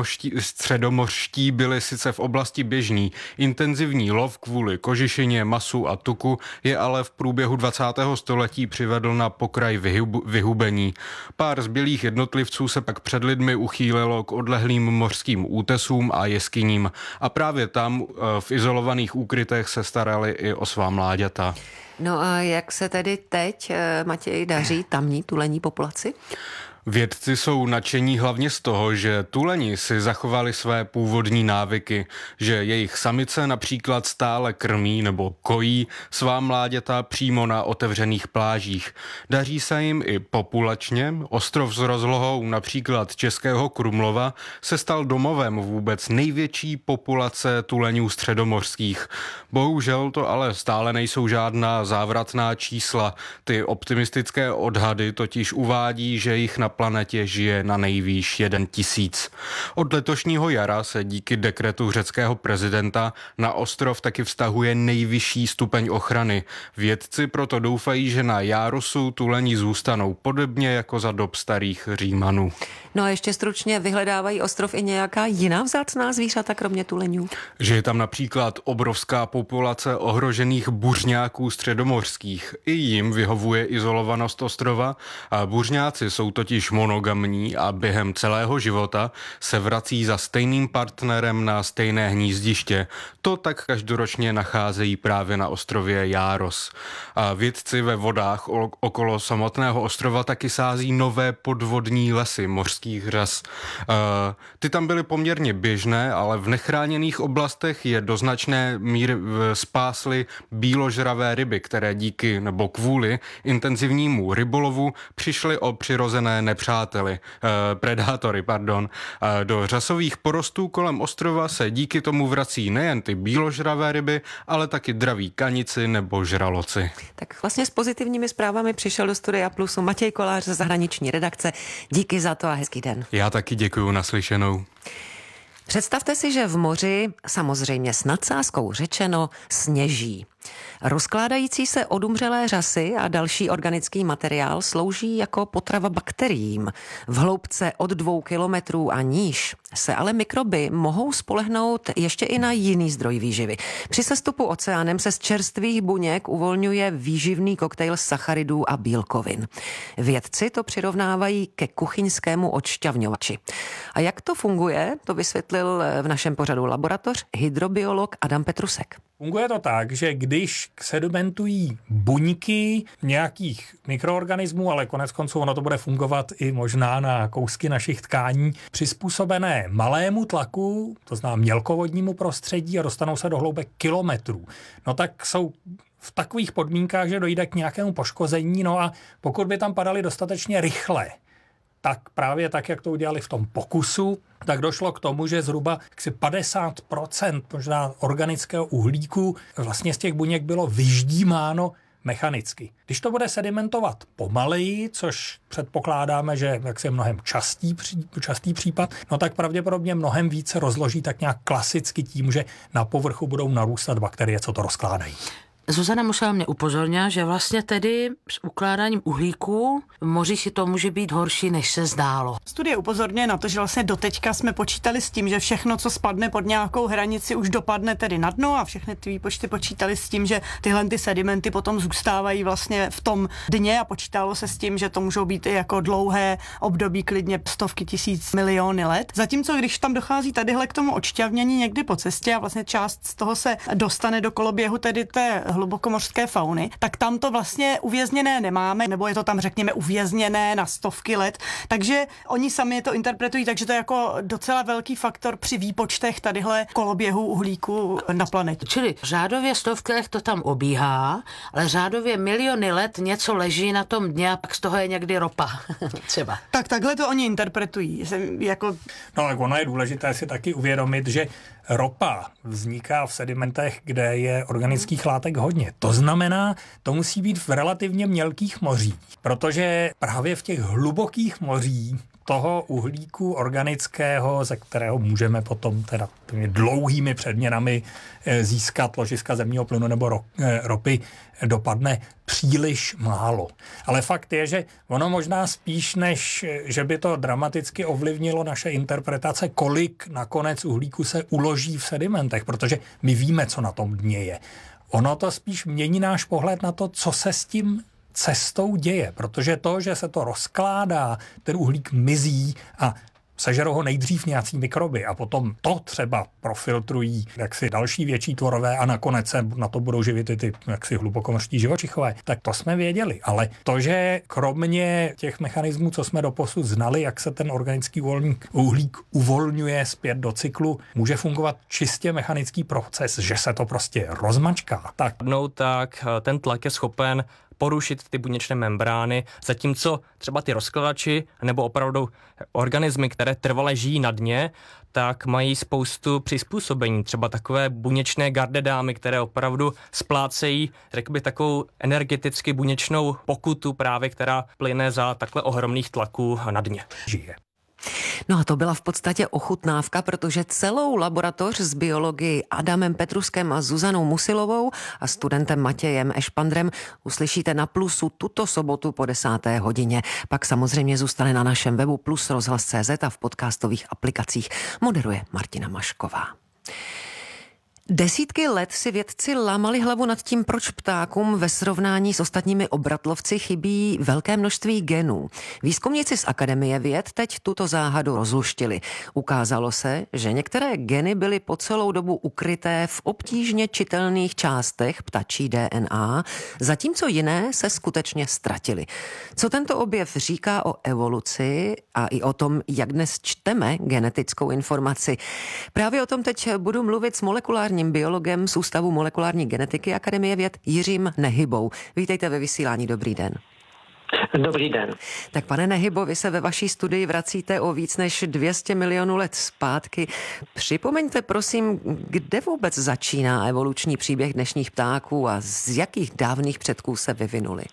středomořští byli sice v oblasti běžní. Intenzivní lov kvůli kožešině, masu a tuku je ale v průběhu 20. století přivedl na pokraj vyhubení. Pár zbylých jednotlivců se pak před lidmi uchýlilo k odlehlým mořským útesům a jeskyním a právě tam v izolovaných úkrytech se starali i o svá mláďata. No a jak se tedy teď, Matěj, daří tamní tulení populaci? Vědci jsou nadšení hlavně z toho, že tuleni si zachovali své původní návyky, že jejich samice například stále krmí nebo kojí svá mláďata přímo na otevřených plážích. Daří se jim i populačně. Ostrov s rozlohou například Českého Krumlova se stal domovem vůbec největší populace tuleňů středomořských. Bohužel to ale stále nejsou žádná závratná čísla. Ty optimistické odhady totiž uvádí, že jich na planetě žije na nejvýš 1 000. Od letošního jara se díky dekretu řeckého prezidenta na ostrov taky vztahuje nejvyšší stupeň ochrany. Vědci proto doufají, že na Járosu tuleni zůstanou podobně jako za dob starých Římanů. No a ještě stručně, vyhledávají ostrov i nějaká jiná vzácná zvířata, kromě tuleňů? Že je tam například obrovská populace ohrožených buřňáků středomořských. I jim vyhovuje izolovanost ostrova a buřňáci jsou totiž monogamní a během celého života se vrací za stejným partnerem na stejné hnízdiště. To tak každoročně nacházejí právě na ostrově Járos. A vědci ve vodách okolo samotného ostrova taky sází nové podvodní lesy mořských řas. Ty tam byly poměrně běžné, ale v nechráněných oblastech je do značné míry spásly bíložravé ryby, které díky nebo kvůli intenzivnímu rybolovu přišly o přirozené predátory. Do řasových porostů kolem ostrova se díky tomu vrací nejen ty bíložravé ryby, ale taky draví kanici nebo žraloci. Tak vlastně s pozitivními zprávami přišel do Studia Plusu Matěj Kolář ze zahraniční redakce. Díky za to a hezký den. Já taky děkuju, naslyšenou. Představte si, že v moři, samozřejmě s nadsázkou řečeno, sněží. Rozkládající se odumřelé řasy a další organický materiál slouží jako potrava bakteriím. V hloubce od 2 kilometrů a níž se ale mikroby mohou spolehnout ještě i na jiný zdroj výživy. Při sestupu oceánem se z čerstvých buněk uvolňuje výživný koktejl sacharidů a bílkovin. Vědci to přirovnávají ke kuchyňskému odšťavňovači. A jak to funguje, to vysvětlil v našem pořadu laboratoř hydrobiolog Adam Petrusek. Funguje to tak, že když sedimentují buňky nějakých mikroorganismů, ale koneckonců ono to bude fungovat i možná na kousky našich tkání, přizpůsobené malému tlaku, to znamená mělkovodnímu prostředí a dostanou se do hloubek kilometrů. No tak jsou v takových podmínkách, že dojde k nějakému poškození, no a pokud by tam padaly dostatečně rychle, tak právě tak, jak to udělali v tom pokusu, tak došlo k tomu, že zhruba 50% možná organického uhlíku vlastně z těch buněk bylo vyždímáno mechanicky. Když to bude sedimentovat pomaleji, což předpokládáme, že jak je mnohem častý případ, no tak pravděpodobně mnohem více rozloží tak nějak klasicky tím, že na povrchu budou narůstat bakterie, co to rozkládají. Zuzana musela mě upozornit, že vlastně tedy s ukládáním uhlíku v moři si to může být horší, než se zdálo. Studie upozorňuje na to, že vlastně doteďka jsme počítali s tím, že všechno, co spadne pod nějakou hranici, už dopadne tedy na dno a všechny ty výpočty počítali s tím, že tyhle ty sedimenty potom zůstávají vlastně v tom dně a počítalo se s tím, že to můžou být i jako dlouhé období, klidně stovky tisíc, miliony let. Zatímco když tam dochází tadyhle k tomu odšťavnění někdy po cestě a vlastně část z toho se dostane do koloběhu tedy té hlubokomořské fauny, tak tam to vlastně uvězněné nemáme, nebo je to tam, řekněme, uvězněné na stovky let. Takže oni sami to interpretují, takže to je jako docela velký faktor při výpočtech tadyhle koloběhu uhlíku na planetě. Čili řádově stovky let to tam obíhá, ale řádově miliony let něco leží na tom dně a pak z toho je někdy ropa třeba. Tak takhle to oni interpretují. No ale ono je důležité si taky uvědomit, že ropa vzniká v sedimentech, kde je organických látek hodně. To znamená, to musí být v relativně mělkých mořích, protože právě v těch hlubokých mořích toho uhlíku organického, ze kterého můžeme potom teda dlouhými předměnami získat ložiska zemního plynu nebo ropy, dopadne příliš málo. Ale fakt je, že ono možná spíš, než že by to dramaticky ovlivnilo naše interpretace, kolik nakonec uhlíku se uloží v sedimentech, protože my víme, co na tom dně je. Ono to spíš mění náš pohled na to, co se s tím cestou děje, protože to, že se to rozkládá, ten uhlík mizí a sežerou ho nejdřív nějací mikroby a potom to třeba profiltrují jaksi další větší tvorové a nakonec se na to budou živit i ty jaksi hlubokomořští živočichové. Tak to jsme věděli, ale to, že kromě těch mechanismů, co jsme doposud znali, jak se ten organický uhlík uvolňuje zpět do cyklu, může fungovat čistě mechanický proces, že se to prostě rozmačká. Tak ten tlak je schopen porušit ty buněčné membrány, zatímco třeba ty rozkladači nebo opravdu organismy, které trvale žijí na dně, tak mají spoustu přizpůsobení. Třeba takové buněčné gardedámy, které opravdu splácejí, řekl bych, takovou energeticky buněčnou pokutu právě, která plyne za takhle ohromných tlaků na dně. Žije. No a to byla v podstatě ochutnávka, protože celou laboratoř z biologii Adamem Petruskem a Zuzanou Musilovou a studentem Matějem Ešpandrem uslyšíte na Plusu tuto sobotu po 10. hodině. Pak samozřejmě zůstane na našem webu Plus rozhlas.cz a v podcastových aplikacích. Moderuje Martina Mašková. Desítky let si vědci lámali hlavu nad tím, proč ptákům ve srovnání s ostatními obratlovci chybí velké množství genů. Výzkumníci z Akademie věd teď tuto záhadu rozluštili. Ukázalo se, že některé geny byly po celou dobu ukryté v obtížně čitelných částech ptačí DNA, zatímco jiné se skutečně ztratily. Co tento objev říká o evoluci a i o tom, jak dnes čteme genetickou informaci? Právě o tom teď budu mluvit s molekulárním biologem z Ústavu molekulární genetiky Akademie věd Jiřím Nehybou. Vítejte ve vysílání, dobrý den. Dobrý den. Tak pane Nehybo, vy se ve vaší studii vracíte o víc než 200 milionů let zpátky. Připomeňte prosím, kde vůbec začíná evoluční příběh dnešních ptáků a z jakých dávných předků se vyvinuli?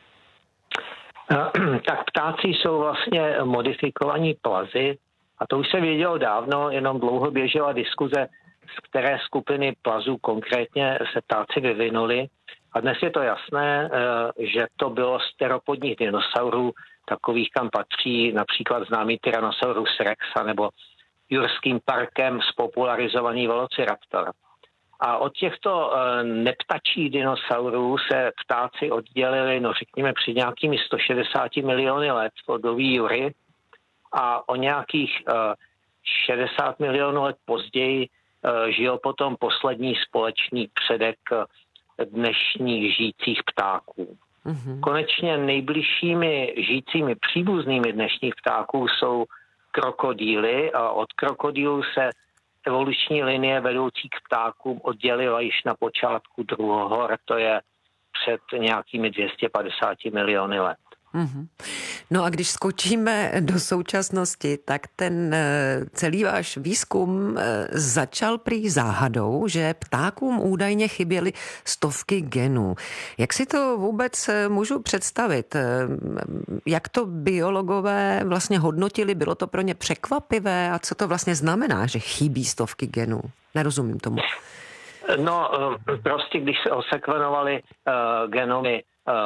Tak ptáci jsou vlastně modifikovaní plazy a to už se vědělo dávno, jenom dlouho běžela diskuze, z které skupiny plazů konkrétně se ptáci vyvinuli. A dnes je to jasné, že to bylo z teropodních dinosaurů, takových, kam patří například známý Tyrannosaurus rex nebo jurským parkem spopularizovaný velociraptor. A od těchto neptačích dinosaurů se ptáci oddělili, řekněme, před nějakými 160 miliony let v období Jury a o nějakých 60 milionů let později žil potom poslední společný předek dnešních žijících ptáků. Mm-hmm. Konečně nejbližšími žijícími příbuznými dnešních ptáků jsou krokodýly a od krokodýlů se evoluční linie vedoucí k ptákům oddělila již na počátku druhohor, to je před nějakými 250 miliony let. Mm-hmm. No a když skočíme do současnosti, tak ten celý váš výzkum začal prý záhadou, že ptákům údajně chyběly stovky genů. Jak si to vůbec můžu představit? Jak to biologové vlastně hodnotili? Bylo to pro ně překvapivé? A co to vlastně znamená, že chybí stovky genů? Nerozumím tomu. No, prostě když se osekvenovali genomy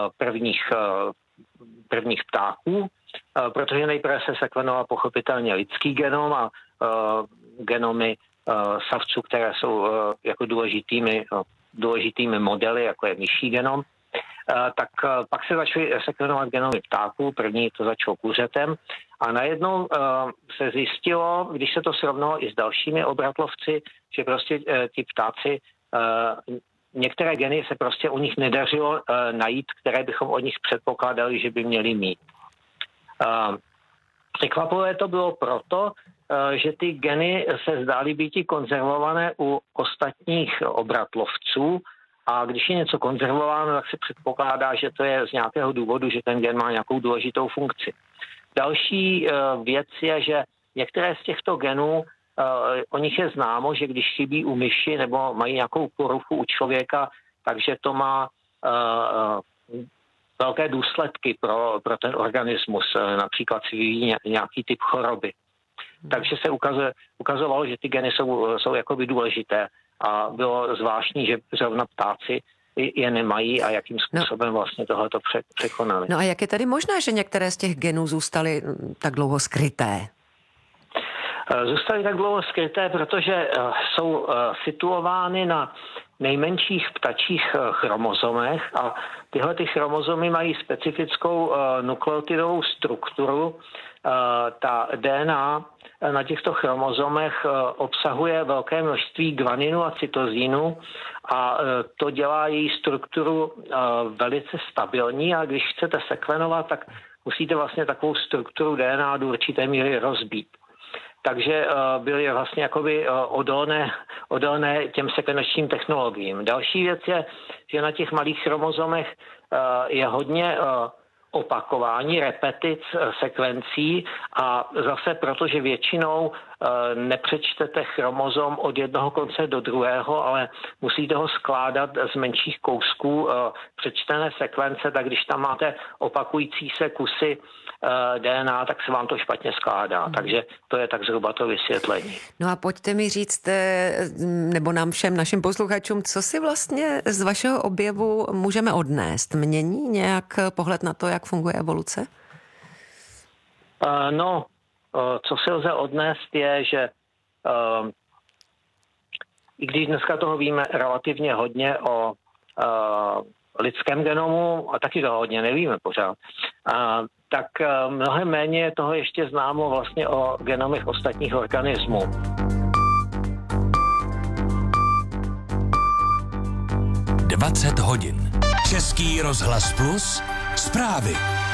prvních ptáků, protože nejprve se sekvenoval pochopitelně lidský genom a genomy savců, které jsou jako důležitými modely, jako je myší genom, tak pak se začaly sekvenovat genomy ptáků, první to začalo kuřetem a najednou se zjistilo, když se to srovnalo i s dalšími obratlovci, že prostě ti ptáci některé geny se prostě u nich nedařilo najít, které bychom od nich předpokládali, že by měli mít. Překvapivé to bylo proto, že ty geny se zdály být i konzervované u ostatních obratlovců a když je něco konzervováno, tak se předpokládá, že to je z nějakého důvodu, že ten gen má nějakou důležitou funkci. Další věc je, že některé z těchto genů, o nich je známo, že když chybí u myši nebo mají nějakou poruchu u člověka, takže to má velké důsledky pro ten organismus, například si vyvíjí nějaký typ choroby. Takže se ukazovalo, že ty geny jsou jakoby důležité a bylo zvláštní, že zrovna ptáci je nemají a jakým způsobem vlastně tohleto překonali. No a jak je tedy možné, že některé z těch genů zůstaly tak dlouho skryté? Zůstaly tak dlouho skryté, protože jsou situovány na nejmenších ptačích chromozomech a tyhle ty chromozomy mají specifickou nukleotidovou strukturu. Ta DNA na těchto chromozomech obsahuje velké množství guaninu a cytozínu a to dělá její strukturu velice stabilní a když chcete sekvenovat, tak musíte vlastně takovou strukturu DNA do určité míry rozbít. Takže byly vlastně jakoby odolné těm sekvenačním technologiím. Další věc je, že na těch malých chromozomech je hodně opakování, repetic sekvencí a zase protože většinou nepřečtete chromozom od jednoho konce do druhého, ale musíte ho skládat z menších kousků přečtené sekvence, tak když tam máte opakující se kusy DNA, tak se vám to špatně skládá. Takže to je tak zhruba to vysvětlení. No a pojďte mi říct, nebo nám všem našim posluchačům, co si vlastně z vašeho objevu můžeme odnést? Mění nějak pohled na to, jak funguje evoluce? Co si lze odnést je, že i když dneska toho víme relativně hodně o lidském genomu, a taky toho hodně nevíme pořád, tak mnohem méně je toho ještě známo vlastně o genomech ostatních organismů. Dvacet hodin. Český rozhlas Plus. Zprávy.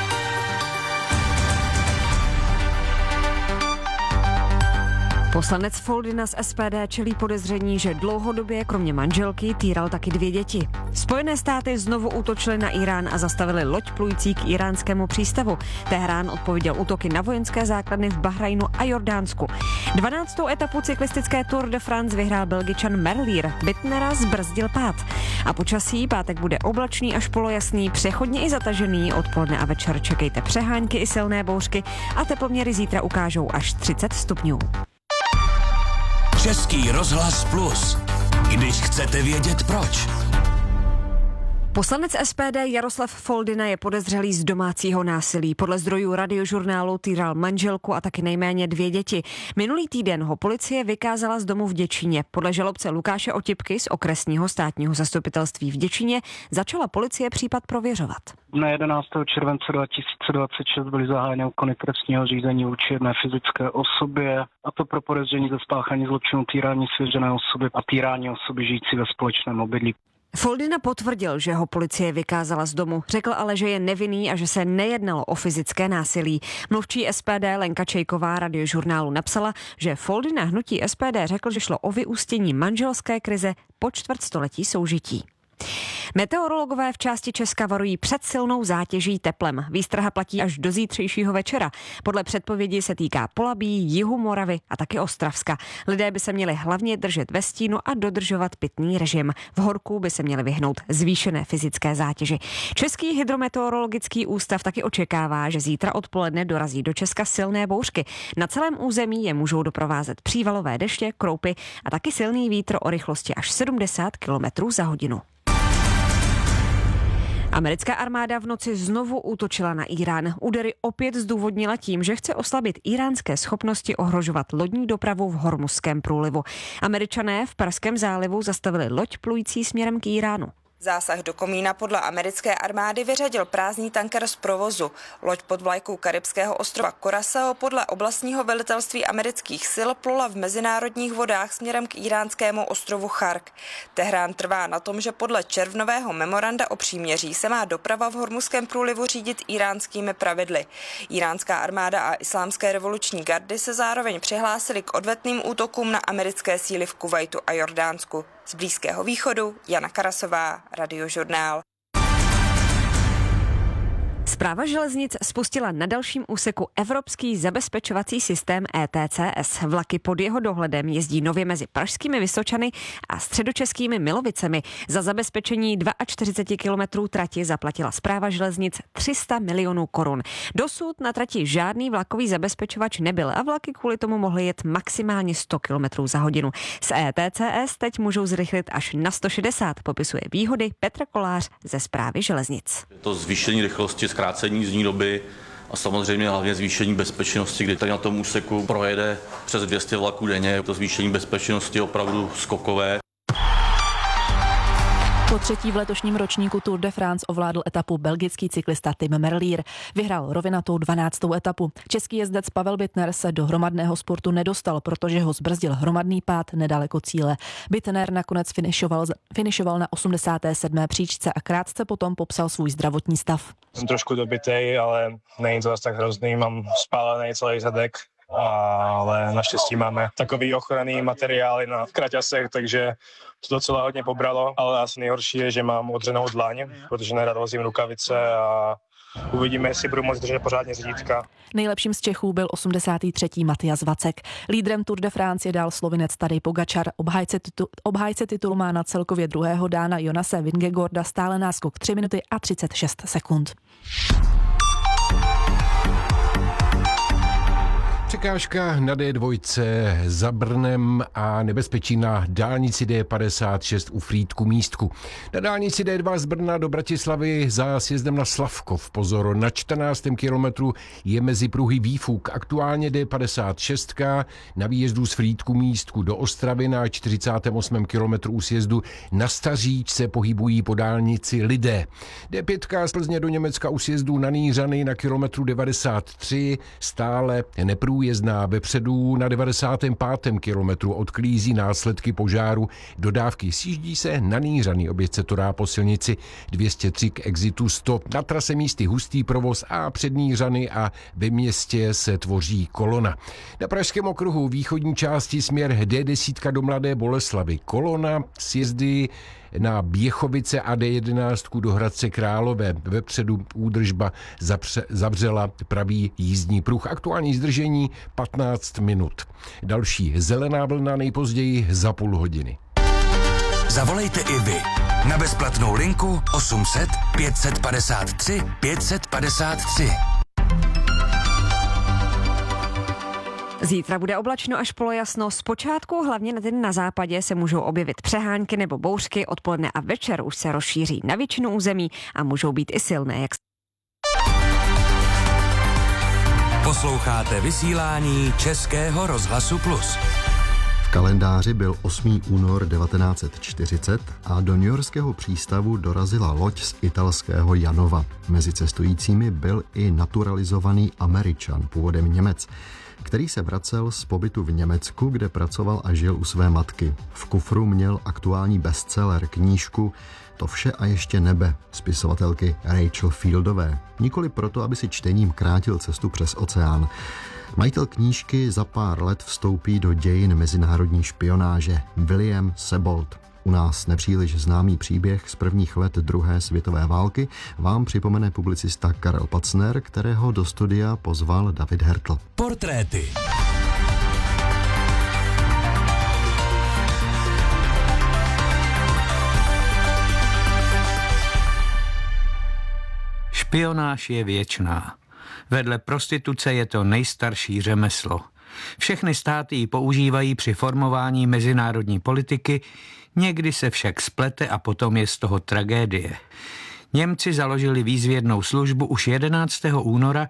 Poslanec Foldyna z SPD čelí podezření, že dlouhodobě kromě manželky týral taky 2 děti. Spojené státy znovu útočily na Irán a zastavili loď plující k iránskému přístavu. Teherán odpověděl útoky na vojenské základny v Bahrajnu a Jordánsku. 12. etapu cyklistické Tour de France vyhrál Belgičan Merlier. Bittnera zbrzdil pád. A počasí pátek bude oblačný až polojasný, přechodně i zatažený. Odpoledne a večer čekejte přehánky i silné bouřky a teploměry zítra ukážou až 30 stupňů. Český rozhlas Plus. Když chcete vědět proč. Poslanec SPD Jaroslav Foldyna je podezřelý z domácího násilí. Podle zdrojů Radiožurnálu týral manželku a taky nejméně 2 děti. Minulý týden ho policie vykázala z domu v Děčíně. Podle žalobce Lukáše Otipky z okresního státního zastupitelství v Děčíně začala policie případ prověřovat. Na 11. července 2026 byly zahájeny úkony trestního řízení vůči jedné fyzické osobě, a to pro podezření ze spáchání zločinu týrání svěřené osoby a týrání osoby žijící ve společném obydlí. Foldyna potvrdil, že ho policie vykázala z domu. Řekl ale, že je nevinný a že se nejednalo o fyzické násilí. Mluvčí SPD Lenka Čejková Radiožurnálu napsala, že Foldyna hnutí SPD řekl, že šlo o vyústění manželské krize po čtvrtstoletí soužití. Meteorologové v části Česka varují před silnou zátěží teplem. Výstraha platí až do zítřejšího večera. Podle předpovědi se týká Polabí, jihu Moravy a taky Ostravska. Lidé by se měli hlavně držet ve stínu a dodržovat pitný režim. V horku by se měli vyhnout zvýšené fyzické zátěži. Český hydrometeorologický ústav taky očekává, že zítra odpoledne dorazí do Česka silné bouřky. Na celém území je můžou doprovázet přívalové deště, kroupy a taky silný vítr o rychlosti až 70 km za hodinu. Americká armáda v noci znovu útočila na Irán. Údery opět zdůvodnila tím, že chce oslabit iránské schopnosti ohrožovat lodní dopravu v Hormuzském průlivu. Američané v Perském zálivu zastavili loď plující směrem k Iránu. Zásah do komína podle americké armády vyřadil prázdný tanker z provozu. Loď pod vlajkou karibského ostrova Curaçao podle oblastního velitelství amerických sil plula v mezinárodních vodách směrem k iránskému ostrovu Chark. Tehrán trvá na tom, že podle červnového memoranda o příměří se má doprava v Hormuzském průlivu řídit iránskými pravidly. Iránská armáda a islámské revoluční gardy se zároveň přihlásily k odvetným útokům na americké síly v Kuvajtu a Jordánsku. Z Blízkého východu Jana Karasová, Radiožurnál. Správa železnic spustila na dalším úseku evropský zabezpečovací systém ETCS. Vlaky pod jeho dohledem jezdí nově mezi pražskými Vysočany a středočeskými Milovicemi. Za zabezpečení 42 kilometrů trati zaplatila správa železnic 300 milionů korun. Dosud na trati žádný vlakový zabezpečovač nebyl a vlaky kvůli tomu mohly jet maximálně 100 kilometrů za hodinu. S ETCS teď můžou zrychlit až na 160, popisuje výhody Petr Kolář ze správy železnic. To zvýšení rychlosti, zkrácení jízdní doby a samozřejmě hlavně zvýšení bezpečnosti, kdy tady na tom úseku projede přes 200 vlaků denně. To zvýšení bezpečnosti je opravdu skokové. Po třetí v letošním ročníku Tour de France ovládl etapu belgický cyklista Tim Merlier. Vyhrál rovinatou 12. etapu. Český jezdec Pavel Bittner se do hromadného sportu nedostal, protože ho zbrzdil hromadný pád nedaleko cíle. Bittner nakonec finišoval na 87. příčce a krátce potom popsal svůj zdravotní stav. Jsem trošku dobitej, ale není to zase tak hrozný, mám spálený celý zadek. Ale naštěstí máme takový ochranný materiály na kraťasech, takže to docela hodně pobralo, ale asi nejhorší je, že mám odřenou dlaň, protože nerad vozím rukavice a uvidíme, jestli budu moct držet pořádně řídítka. Nejlepším z Čechů byl 83. Matyas Vacek. Lídrem Tour de France je dál Slovinec Tadej Pogačar. Obhájce titulu má na celkově druhého Dána Jonase Vingegaarda stále náskok 3 minuty a 36 sekund. Překážka na D2 za Brnem a nebezpečí na dálnici D56 u Frýdku Místku. Na dálnici D2 z Brna do Bratislavy za sjezdem na Slavkov. Pozor, na 14. kilometru je mezi pruhy výfuk. Aktuálně D56 na výjezdu z Frýdku Místku do Ostravy na 48. kilometru u sjezdu na Staříč se pohybují po dálnici lidé. D5 z Plzně do Německa u sjezdu na Nýřany na kilometru 93 stále neprůjezdná. Vepředu na 95. kilometru odklízí následky požáru. Dodávky sjíždí se na Nýřany, oběť se to dá po silnici 203 k exitu 100. Na trase místy hustý provoz a před Nýřany a ve městě se tvoří kolona. Na Pražském okruhu východní části směr D10 do Mladé Boleslavi. Kolona sjezdy na Běchovice a D11 do Hradce Králové. Vepředu údržba zavřela pravý jízdní pruh. Aktuální zdržení 15 minut. Další zelená vlna nejpozději za půl hodiny. Zavolejte i vy na bezplatnou linku 800 553 553. Zítra bude oblačno až polojasno. Zpočátku hlavně na západě se můžou objevit přehánky nebo bouřky, odpoledne a večer už se rozšíří na většinu území a můžou být i silné. Posloucháte vysílání Českého rozhlasu Plus. V kalendáři byl 8. únor 1940 a do newyorského přístavu dorazila loď z italského Janova. Mezi cestujícími byl i naturalizovaný Američan, původem Němec, který se vracel z pobytu v Německu, kde pracoval a žil u své matky. V kufru měl aktuální bestseller, knížku To vše a ještě nebe, spisovatelky Rachel Fieldové. Nikoli proto, aby si čtením krátil cestu přes oceán. Majitel knížky za pár let vstoupí do dějin mezinárodní špionáže, William Sebold. U nás nepříliš známý příběh z prvních let druhé světové války vám připomene publicista Karel Pacner, kterého do studia pozval David Hertl. Portréty. Špionáž je věčná. Vedle prostituce je to nejstarší řemeslo. Všechny státy ji používají při formování mezinárodní politiky, někdy se však splete a potom je z toho tragédie. Němci založili výzvědnou službu už 11. února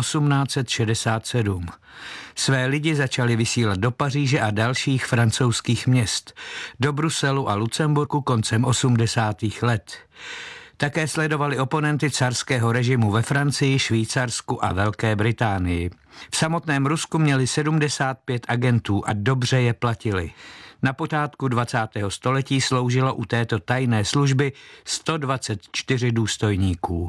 1867. Své lidi začali vysílat do Paříže a dalších francouzských měst, do Bruselu a Lucemburku koncem 80. let. Také sledovali oponenty carského režimu ve Francii, Švýcarsku a Velké Británii. V samotném Rusku měli 75 agentů a dobře je platili. Na počátku 20. století sloužilo u této tajné služby 124 důstojníků.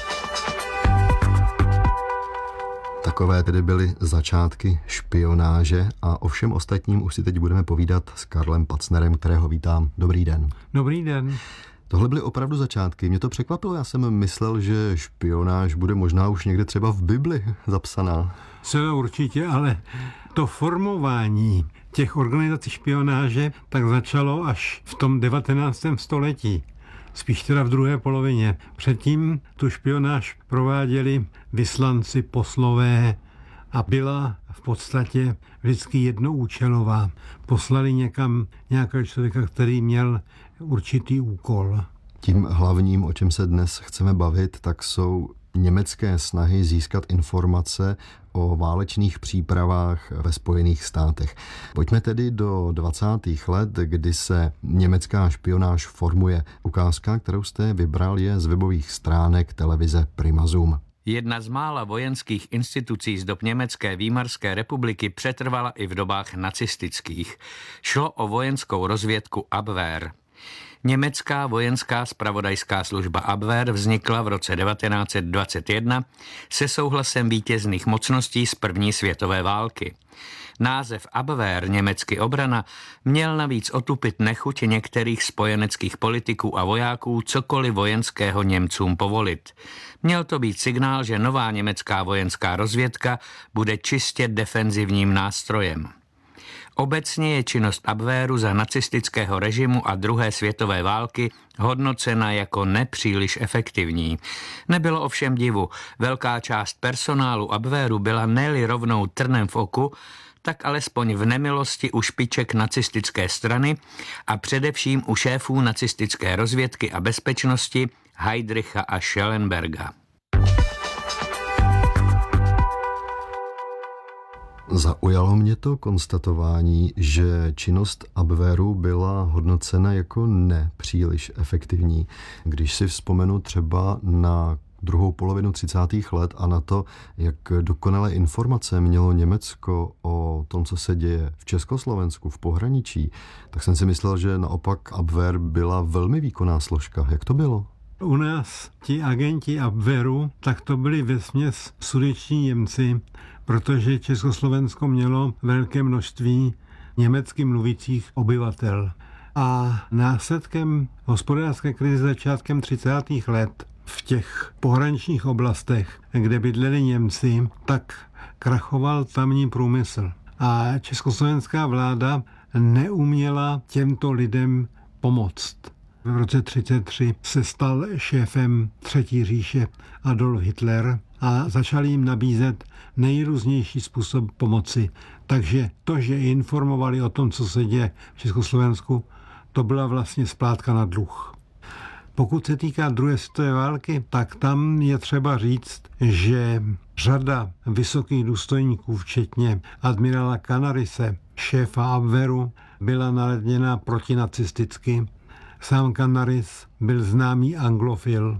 Takové tedy byly začátky špionáže a o všem ostatním už si teď budeme povídat s Karlem Pacnerem, kterého vítám. Dobrý den. Dobrý den. Tohle byly opravdu začátky. Mě to překvapilo, já jsem myslel, že špionáž bude možná už někde třeba v Bibli zapsaná. Co určitě, ale to formování těch organizací špionáže tak začalo až v tom 19. století. Spíš teda v druhé polovině. Předtím tu špionáž prováděli vyslanci, poslové a byla v podstatě vždycky jednoúčelová. Poslali někam nějakého člověka, který měl určitý úkol. Tím hlavním, o čem se dnes chceme bavit, tak jsou německé snahy získat informace o válečných přípravách ve Spojených státech. Pojďme tedy do 20. let, kdy se německá špionáž formuje. Ukázka, kterou jste vybral, je z webových stránek televize Prima Zoom. Jedna z mála vojenských institucí z dob Německé Výmarské republiky přetrvala i v dobách nacistických. Šlo o vojenskou rozvědku Abwehr. Německá vojenská zpravodajská služba Abwehr vznikla v roce 1921 se souhlasem vítězných mocností z první světové války. Název Abwehr, německy obrana, měl navíc otupit nechuť některých spojeneckých politiků a vojáků cokoliv vojenského Němcům povolit. Měl to být signál, že nová německá vojenská rozvědka bude čistě defenzivním nástrojem. Obecně je činnost Abwehru za nacistického režimu a druhé světové války hodnocena jako nepříliš efektivní. Nebylo ovšem divu, velká část personálu Abwehru byla ne-li rovnou trnem v oku, tak alespoň v nemilosti u špiček nacistické strany a především u šéfů nacistické rozvědky a bezpečnosti Heydricha a Schellenberga. Zaujalo mě to konstatování, že činnost Abwehru byla hodnocena jako nepříliš efektivní. Když si vzpomenu třeba na druhou polovinu 30. let a na to, jak dokonalé informace mělo Německo o tom, co se děje v Československu, v pohraničí, tak jsem si myslel, že naopak Abwehr byla velmi výkonná složka. Jak to bylo? U nás ti agenti Abwehru, tak to byli vesměs sudetští Němci, protože Československo mělo velké množství německy mluvících obyvatel. A následkem hospodářské krize začátkem 30. let v těch pohraničních oblastech, kde bydleli Němci, tak krachoval tamní průmysl. A československá vláda neuměla těmto lidem pomoct. V roce 1933 se stal šéfem Třetí říše Adolf Hitler a začal jim nabízet nejrůznější způsob pomoci. Takže to, že informovali o tom, co se děje v Československu, to byla vlastně splátka na dluh. Pokud se týká druhé světové války, tak tam je třeba říct, že řada vysokých důstojníků, včetně admirála Canarise, šéfa Abwehru, byla naladěna protinacisticky. Sám Canaris byl známý anglofil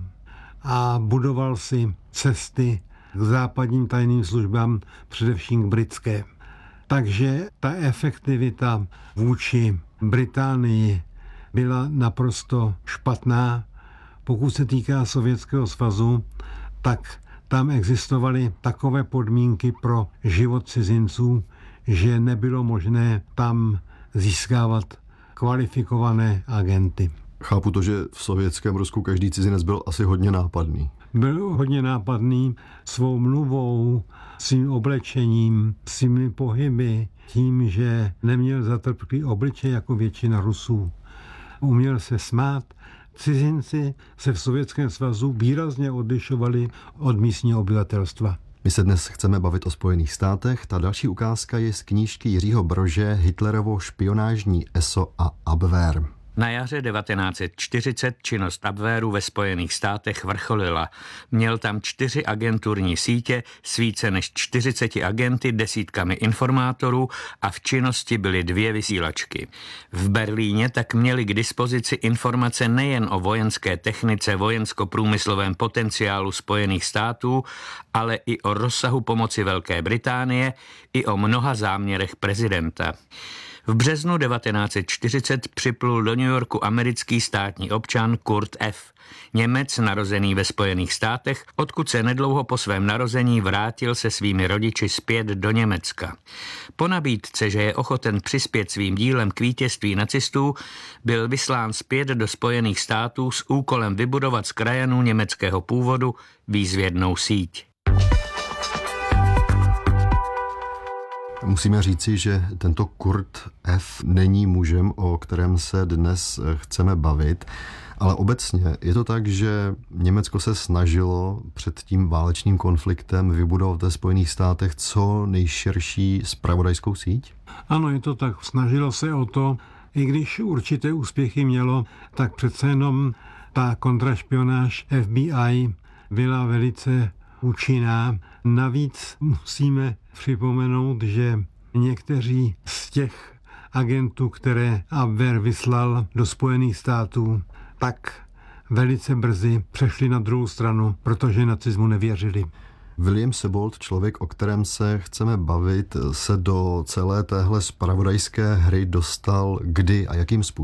a budoval si cesty k západním tajným službám, především k britské. Takže ta efektivita vůči Británii byla naprosto špatná. Pokud se týká Sovětského svazu, tak tam existovaly takové podmínky pro život cizinců, že nebylo možné tam získávat kvalifikované agenty. Chápu to, že v sovětském Rusku každý cizinec byl asi hodně nápadný. Byl hodně nápadný svou mluvou, svým oblečením, svými pohyby, tím, že neměl zatrpklý obličej jako většina Rusů. Uměl se smát. Cizinci se v Sovětském svazu výrazně odlišovali od místního obyvatelstva. My se dnes chceme bavit o Spojených státech. Ta další ukázka je z knížky Jiřího Brože Hitlerovo špionážní ESO a Abwehr. Na jaře 1940 činnost Abwehru ve Spojených státech vrcholila. Měl tam 4 agenturní sítě s více než 40 agenty, desítkami informátorů a v činnosti byly 2 vysílačky. V Berlíně tak měli k dispozici informace nejen o vojenské technice, vojensko-průmyslovém potenciálu Spojených států, ale i o rozsahu pomoci Velké Británie, i o mnoha záměrech prezidenta. V březnu 1940 připlul do New Yorku americký státní občan Kurt F., Němec narozený ve Spojených státech, odkud se nedlouho po svém narození vrátil se svými rodiči zpět do Německa. Po nabídce, že je ochoten přispět svým dílem k vítězství nacistů, byl vyslán zpět do Spojených států s úkolem vybudovat z krajanů německého původu výzvědnou síť. Musíme říci, že tento Kurt F. není mužem, o kterém se dnes chceme bavit, ale obecně je to tak, že Německo se snažilo před tím válečným konfliktem vybudovat ve Spojených státech co nejširší zpravodajskou síť? Ano, je to tak. Snažilo se o to, i když určité úspěchy mělo, tak přece jenom ta kontrašpionáž FBI byla velice účinná. Navíc musíme připomenout, že někteří z těch agentů, které Abwehr vyslal do Spojených států, tak velice brzy přešli na druhou stranu, protože nacismu nevěřili. William Sebold, člověk, o kterém se chceme bavit, se do celé téhle zpravodajské hry dostal kdy a jakým způsobem?